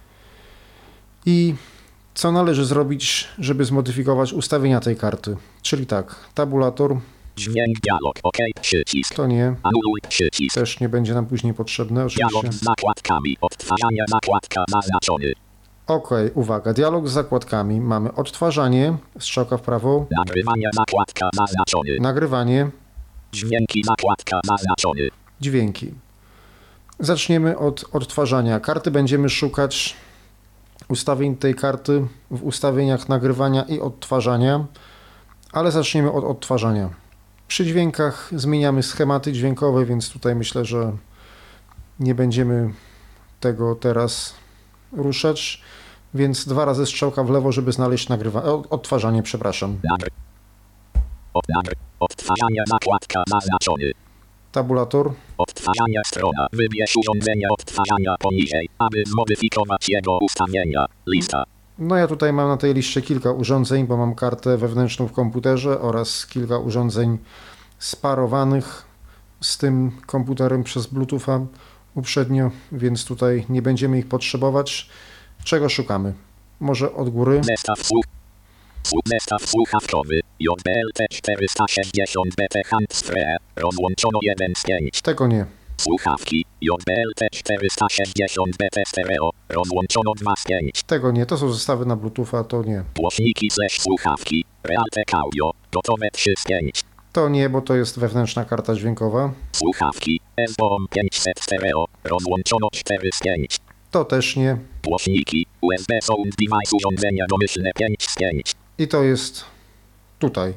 Speaker 4: I co należy zrobić, żeby zmodyfikować ustawienia tej karty? Czyli tak, tabulator.
Speaker 5: Dźwięk dialog, OK, przycisk.
Speaker 4: To nie.
Speaker 5: Anuluj, przycisk.
Speaker 4: Też nie będzie nam później potrzebne,
Speaker 5: Dialog
Speaker 4: oczywiście.
Speaker 5: z zakładkami, odtwarzanie zakładka zaznaczony.
Speaker 4: Ok, uwaga, dialog z zakładkami. Mamy odtwarzanie, strzałka w prawo,
Speaker 5: Nagrywanie zakładka zaznaczony.
Speaker 4: nagrywanie,
Speaker 5: Dźwięki zakładka zaznaczony.
Speaker 4: dźwięki. Zaczniemy od odtwarzania. Karty będziemy szukać ustawień tej karty w ustawieniach nagrywania i odtwarzania, ale zaczniemy od odtwarzania. Przy dźwiękach zmieniamy schematy dźwiękowe, więc tutaj myślę, że nie będziemy tego teraz ruszać, więc dwa razy strzałka w lewo, żeby znaleźć nagrywanie, odtwarzanie, przepraszam.
Speaker 5: Nagry. Od, nagry. Odtwarzanie zakładka zaznaczony.
Speaker 4: Tabulator.
Speaker 5: Odtwarzanie strona. Wybierz urządzenie odtwarzania poniżej, aby zmodyfikować jego ustawienia. Lista.
Speaker 4: No ja tutaj mam na tej liście kilka urządzeń, bo mam kartę wewnętrzną w komputerze oraz kilka urządzeń sparowanych z tym komputerem przez Bluetootha uprzednio, więc tutaj nie będziemy ich potrzebować. Czego szukamy? Może od góry?
Speaker 5: Zestaw słuch. Zestaw słuchawkowy. J B L T czterysta sześćdziesiąt B T Handsfree. Rozłączono jeden z pięć.
Speaker 4: Tego nie.
Speaker 5: Słuchawki. J B L T czterysta sześćdziesiąt B T Stereo. Rozłączono dwa z pięć.
Speaker 4: Tego nie. To są zestawy na Bluetootha, to nie.
Speaker 5: Głośniki slash słuchawki. Realtek Audio. Gotowe trzy z pięć.
Speaker 4: To nie, bo to jest wewnętrzna karta dźwiękowa.
Speaker 5: Słuchawki. S B O M pięćset Stereo. Rozłączono cztery z pięć.
Speaker 4: To też nie.
Speaker 5: Głośniki. U S B Sound Device urządzenia domyślne pięć z pięć.
Speaker 4: I to jest tutaj.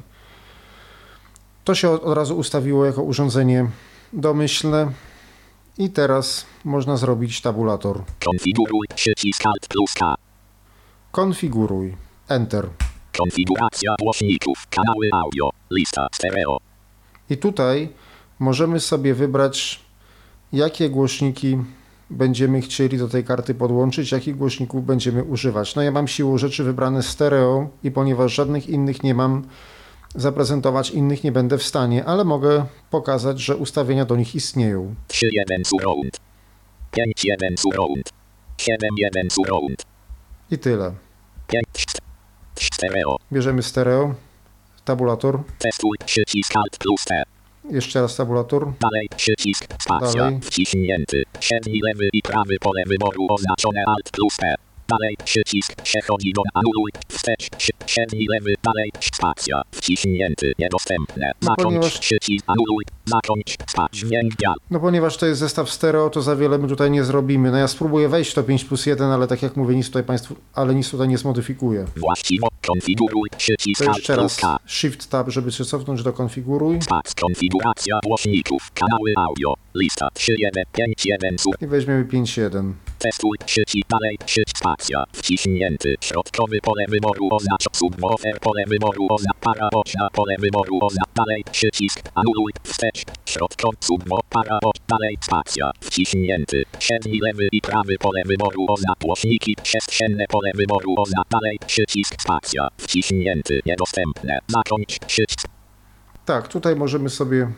Speaker 4: To się od razu ustawiło jako urządzenie domyślne. I teraz można zrobić tabulator.
Speaker 5: Konfiguruj przycisk Alt plus K.
Speaker 4: Konfiguruj. Enter.
Speaker 5: Konfiguracja głośników. Kanały audio. Lista stereo.
Speaker 4: I tutaj możemy sobie wybrać, jakie głośniki będziemy chcieli do tej karty podłączyć, jakich głośników będziemy używać. No ja mam siłą rzeczy wybrane stereo i ponieważ żadnych innych nie mam, zaprezentować innych nie będę w stanie, ale mogę pokazać, że ustawienia do nich istnieją.
Speaker 5: trzy jeden surround. pięć jeden surround. siedem jeden surround.
Speaker 4: I tyle.
Speaker 5: pięć stereo.
Speaker 4: Bierzemy stereo, tabulator,
Speaker 5: Testuj przycisk Alt plus T.
Speaker 4: jeszcze raz tabulator,
Speaker 5: Dalej przycisk spacja.
Speaker 4: Dalej.
Speaker 5: Wciśnięty. Średni lewy i prawy pole wyboru oznaczone Alt plus T. Dalej przycisk przechodzi do anuluj. Wstecz średni lewy. Dalej spacja. Wciśnięty. Niedostępne.
Speaker 4: No,
Speaker 5: Zakończ
Speaker 4: ponieważ-
Speaker 5: przycisk anuluj. Zakończ spać. Dźwięk dial.
Speaker 4: no ponieważ to jest zestaw stereo, to za wiele my tutaj nie zrobimy. No ja spróbuję wejść w to pięć plus jeden, ale tak jak mówię, nic tutaj Państwu, ale nic tutaj nie zmodyfikuję.
Speaker 5: Właściwo konfiguruj przycisk
Speaker 4: To
Speaker 5: Alt
Speaker 4: jeszcze
Speaker 5: plus
Speaker 4: raz
Speaker 5: K.
Speaker 4: Shift Tab, żeby się cofnąć do konfiguruj.
Speaker 5: Spac. Konfiguracja głośników. Kanały audio. Lista trzy jeden pięć jeden sur.
Speaker 4: I weźmiemy pięć jeden.
Speaker 5: Testuj przycisk dalej przycisk spacja. Wciśnięty. Środkowy pole wyboru oznacz subwoofer pole wyboru oznacz para boczna pole wyboru oznacz dalej przycisk anuluj. Wstecz. Środkowy subwo para bocz dalej spacja. Wciśnięty. Średni lewy i prawy pole wyboru oznacz głośniki. Przestrzenne pole wyboru oznacz dalej przycisk spacja. Wciśnięty. Niedostępne. Zakończ przycisk.
Speaker 4: Tak, tutaj możemy sobie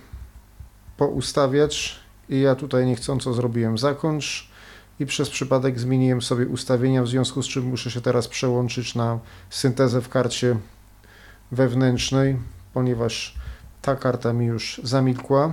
Speaker 4: poustawiać i ja tutaj niechcąco zrobiłem zakończ i przez przypadek zmieniłem sobie ustawienia, w związku z czym muszę się teraz przełączyć na syntezę w karcie wewnętrznej, ponieważ ta karta mi już zamilkła.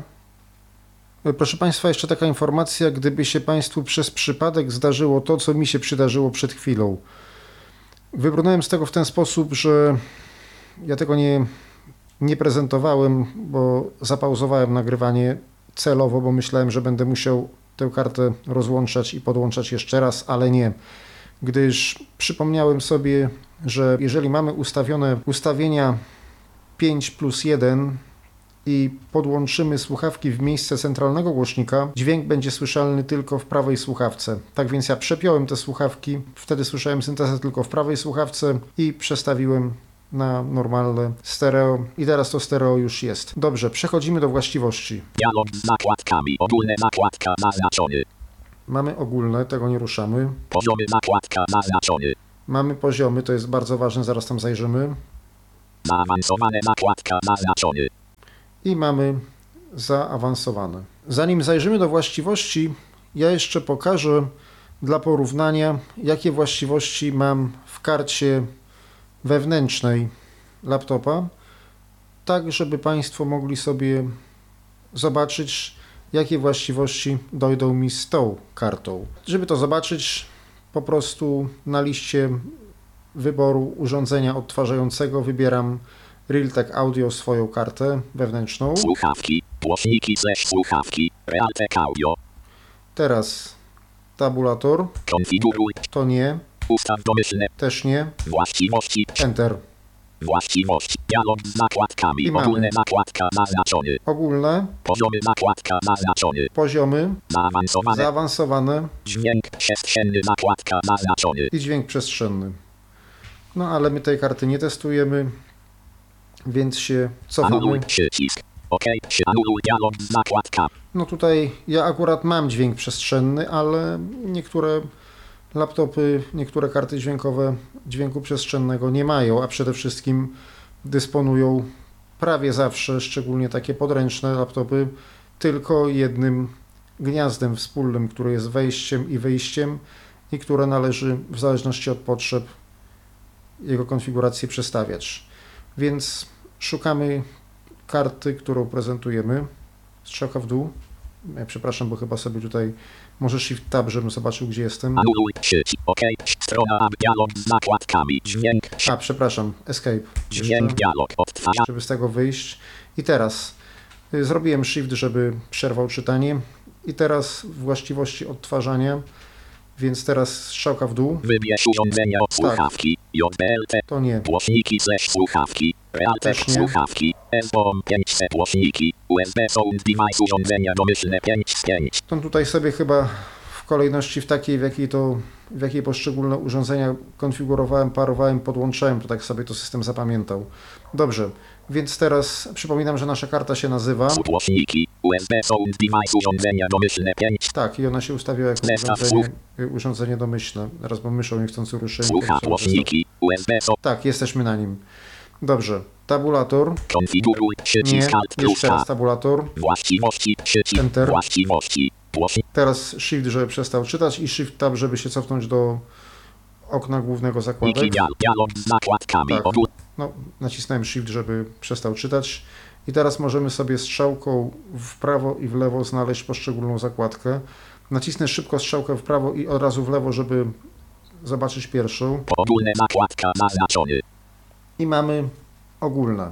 Speaker 4: Proszę Państwa, jeszcze taka informacja, gdyby się Państwu przez przypadek zdarzyło to, co mi się przydarzyło przed chwilą. Wybrnąłem z tego w ten sposób, że ja tego nie, nie prezentowałem, bo zapauzowałem nagrywanie celowo, bo myślałem, że będę musiał tę kartę rozłączać i podłączać jeszcze raz, ale nie. Gdyż przypomniałem sobie, że jeżeli mamy ustawione ustawienia pięć plus jeden i podłączymy słuchawki w miejsce centralnego głośnika, dźwięk będzie słyszalny tylko w prawej słuchawce. Tak więc ja przepiąłem te słuchawki, wtedy słyszałem syntezę tylko w prawej słuchawce i przestawiłem na normalne stereo i teraz to stereo już jest. Dobrze, przechodzimy do właściwości.
Speaker 5: Dialog z nakładkami. Ogólne nakładka zaznaczony.
Speaker 4: Mamy ogólne, tego nie ruszamy.
Speaker 5: Poziomy nakładka zaznaczony.
Speaker 4: Mamy poziomy, to jest bardzo ważne, zaraz tam zajrzymy.
Speaker 5: Zaawansowane nakładka zaznaczony.
Speaker 4: I mamy zaawansowane. Zanim zajrzymy do właściwości, ja jeszcze pokażę dla porównania, jakie właściwości mam w karcie wewnętrznej laptopa, tak żeby Państwo mogli sobie zobaczyć, jakie właściwości dojdą mi z tą kartą. Żeby to zobaczyć, po prostu na liście wyboru urządzenia odtwarzającego wybieram Realtek Audio, swoją kartę wewnętrzną.
Speaker 5: Słuchawki, głośniki slash słuchawki, Realtek Audio.
Speaker 4: Teraz tabulator,
Speaker 5: Konfiguruj,
Speaker 4: to nie,
Speaker 5: ustaw domyślne,
Speaker 4: też nie,
Speaker 5: właściwości,
Speaker 4: Enter.
Speaker 5: właściwości, dialog z nakładkami,
Speaker 4: I mamy.
Speaker 5: ogólne nakładka zaznaczony,
Speaker 4: Ogólne,
Speaker 5: poziomy nakładka zaznaczony,
Speaker 4: poziomy,
Speaker 5: zaawansowane,
Speaker 4: zaawansowane
Speaker 5: dźwięk przestrzenny nakładka zaznaczony,
Speaker 4: i dźwięk przestrzenny. No ale my tej karty nie testujemy, więc się cofamy.
Speaker 5: anuluj przycisk, ok, anuluj dialog z nakładkami,
Speaker 4: No tutaj ja akurat mam dźwięk przestrzenny, ale niektóre laptopy, niektóre karty dźwiękowe dźwięku przestrzennego nie mają, a przede wszystkim dysponują prawie zawsze, szczególnie takie podręczne laptopy, tylko jednym gniazdem wspólnym, które jest wejściem i wyjściem i które należy w zależności od potrzeb jego konfiguracji przestawiać. Więc szukamy karty, którą prezentujemy. Strzałka w dół. Ja przepraszam, bo chyba sobie tutaj może Shift Tab, żebym zobaczył, gdzie jestem.
Speaker 5: anuluj przycisk, ok, strona ab, dialog z nakładkami, dźwięk,
Speaker 4: A, przepraszam, Escape.
Speaker 5: dźwięk,
Speaker 4: Jeszcze,
Speaker 5: dialog, odtwarza,
Speaker 4: żeby z tego wyjść. I teraz y, zrobiłem Shift, żeby przerwał czytanie. I teraz właściwości odtwarzania, więc teraz strzałka w dół.
Speaker 5: wybierz urządzenia od słuchawki, J B L T,
Speaker 4: To nie.
Speaker 5: głośniki slash słuchawki, Realtek
Speaker 4: Też nie.
Speaker 5: słuchawki, S B O M pięćset głośniki, U S B Sound Device urządzenia domyślne pięć z pięć.
Speaker 4: To tutaj sobie chyba w kolejności w takiej, w jakiej to, w jakiej poszczególne urządzenia konfigurowałem, parowałem, podłączałem, to tak sobie to system zapamiętał. Dobrze, więc teraz przypominam, że nasza karta się nazywa.
Speaker 5: Głośniki, U S B Sound Device urządzenia domyślne pięć,
Speaker 4: Tak, i ona się ustawiła jako
Speaker 5: Zestaw
Speaker 4: urządzenie, urządzenie domyślne. Teraz bo myszą niechcący ruszyłem.
Speaker 5: słucha głośniki, U S B Sound,
Speaker 4: Tak, jesteśmy na nim. Dobrze, tabulator.
Speaker 5: konfiguruj
Speaker 4: Nie,
Speaker 5: przycisk Alt plus
Speaker 4: jeszcze
Speaker 5: A,
Speaker 4: raz tabulator.
Speaker 5: właściwości przycisk,
Speaker 4: Enter.
Speaker 5: właściwości, głośnik,
Speaker 4: Teraz Shift, żeby przestał czytać i Shift Tab, żeby się cofnąć do okna głównego zakładek.
Speaker 5: dial, dialog z nakładkami,
Speaker 4: Tak.
Speaker 5: ogól,
Speaker 4: No, nacisnąłem Shift, żeby przestał czytać. I teraz możemy sobie strzałką w prawo i w lewo znaleźć poszczególną zakładkę. Nacisnę szybko strzałkę w prawo i od razu w lewo, żeby zobaczyć pierwszą.
Speaker 5: ogólne nakładka zaznaczony,
Speaker 4: I mamy ogólne.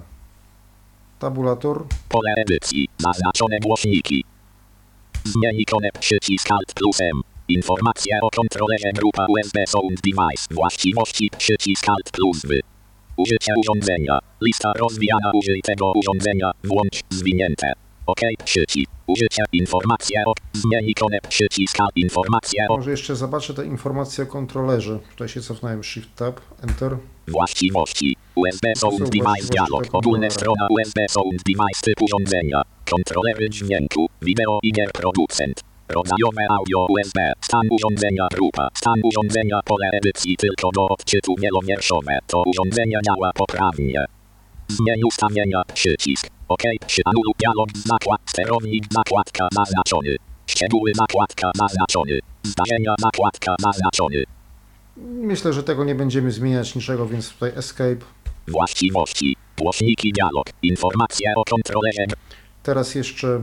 Speaker 4: Tabulator.
Speaker 5: pole edycji, zaznaczone głośniki. Zmień ikonę przycisk Alt plus M. Informacja o kontrolerze grupa U S B Sound Device. Właściwości przycisk Alt plus W. Użycie urządzenia. Lista rozwijana użytego urządzenia. Włącz zwinięte. OK przycisk. Użycie informacja o zmień ikonę przycisk Alt. Informacja o
Speaker 4: Może jeszcze zobaczę te informacje o kontrolerze. Tutaj się cofnąłem Shift Tab, Enter.
Speaker 5: właściwości. U S B Sound
Speaker 4: są
Speaker 5: Device
Speaker 4: właściwości
Speaker 5: dialog.
Speaker 4: tego
Speaker 5: Ogólna
Speaker 4: kontrolera.
Speaker 5: strona U S B Sound Device typ urządzenia. Kontrolery dźwięku. Wideo i gier producent. Rodzajowe audio U S B. Stan urządzenia grupa. Stan urządzenia pole edycji tylko do odczytu wielowierszowe. To urządzenie działa poprawnie. Zmień ustawienia. Przycisk. OK. Przy anulu dialog z nakład. Sterownik nakładka zaznaczony. Szczegóły nakładka zaznaczony. Zdarzenia nakładka zaznaczony.
Speaker 4: Myślę, że tego nie będziemy zmieniać niczego, więc tutaj Escape.
Speaker 5: Właściwości. Głośniki dialog. Informacja o kontrolerze.
Speaker 4: Teraz jeszcze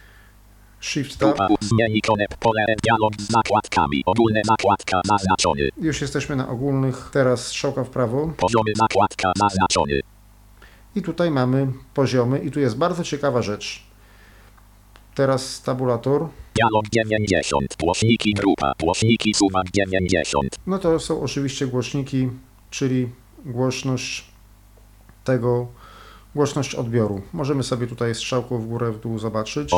Speaker 4: Shift Tab.
Speaker 5: Grupa. Zmień ikonę. Pole dialog z nakładkami. Ogólne nakładka zaznaczony.
Speaker 4: Już jesteśmy na ogólnych. Teraz strzałka w prawo.
Speaker 5: Poziomy nakładka zaznaczony.
Speaker 4: I tutaj mamy poziomy i tu jest bardzo ciekawa rzecz. Teraz tabulator.
Speaker 5: Dialog dziewięćdziesiąt. Głośniki grupa. Głośniki suwak dziewięćdziesiąt.
Speaker 4: No to są oczywiście głośniki, czyli głośność tego, głośność odbioru. Możemy sobie tutaj strzałką w górę, w dół zobaczyć.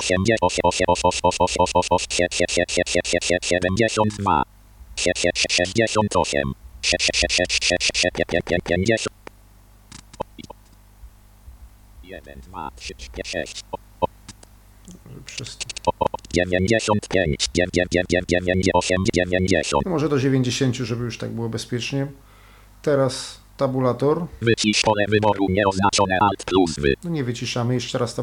Speaker 5: siedemdziesiąt dwa. sześćdziesiąt osiem. pięćdziesiąt. jeden, dwa, trzy, cztery, sześć,
Speaker 4: Przez...
Speaker 5: dziewięćdziesiąt pięć, dziewięćdziesiąt osiem, dziewięćdziesiąt.
Speaker 4: Może do dziewięćdziesięciu, żeby już tak było bezpiecznie. Teraz tabulator.
Speaker 5: Wycisz pole wyboru nieoznaczone Alt plus wy.
Speaker 4: No nie wyciszamy, jeszcze raz tabulator.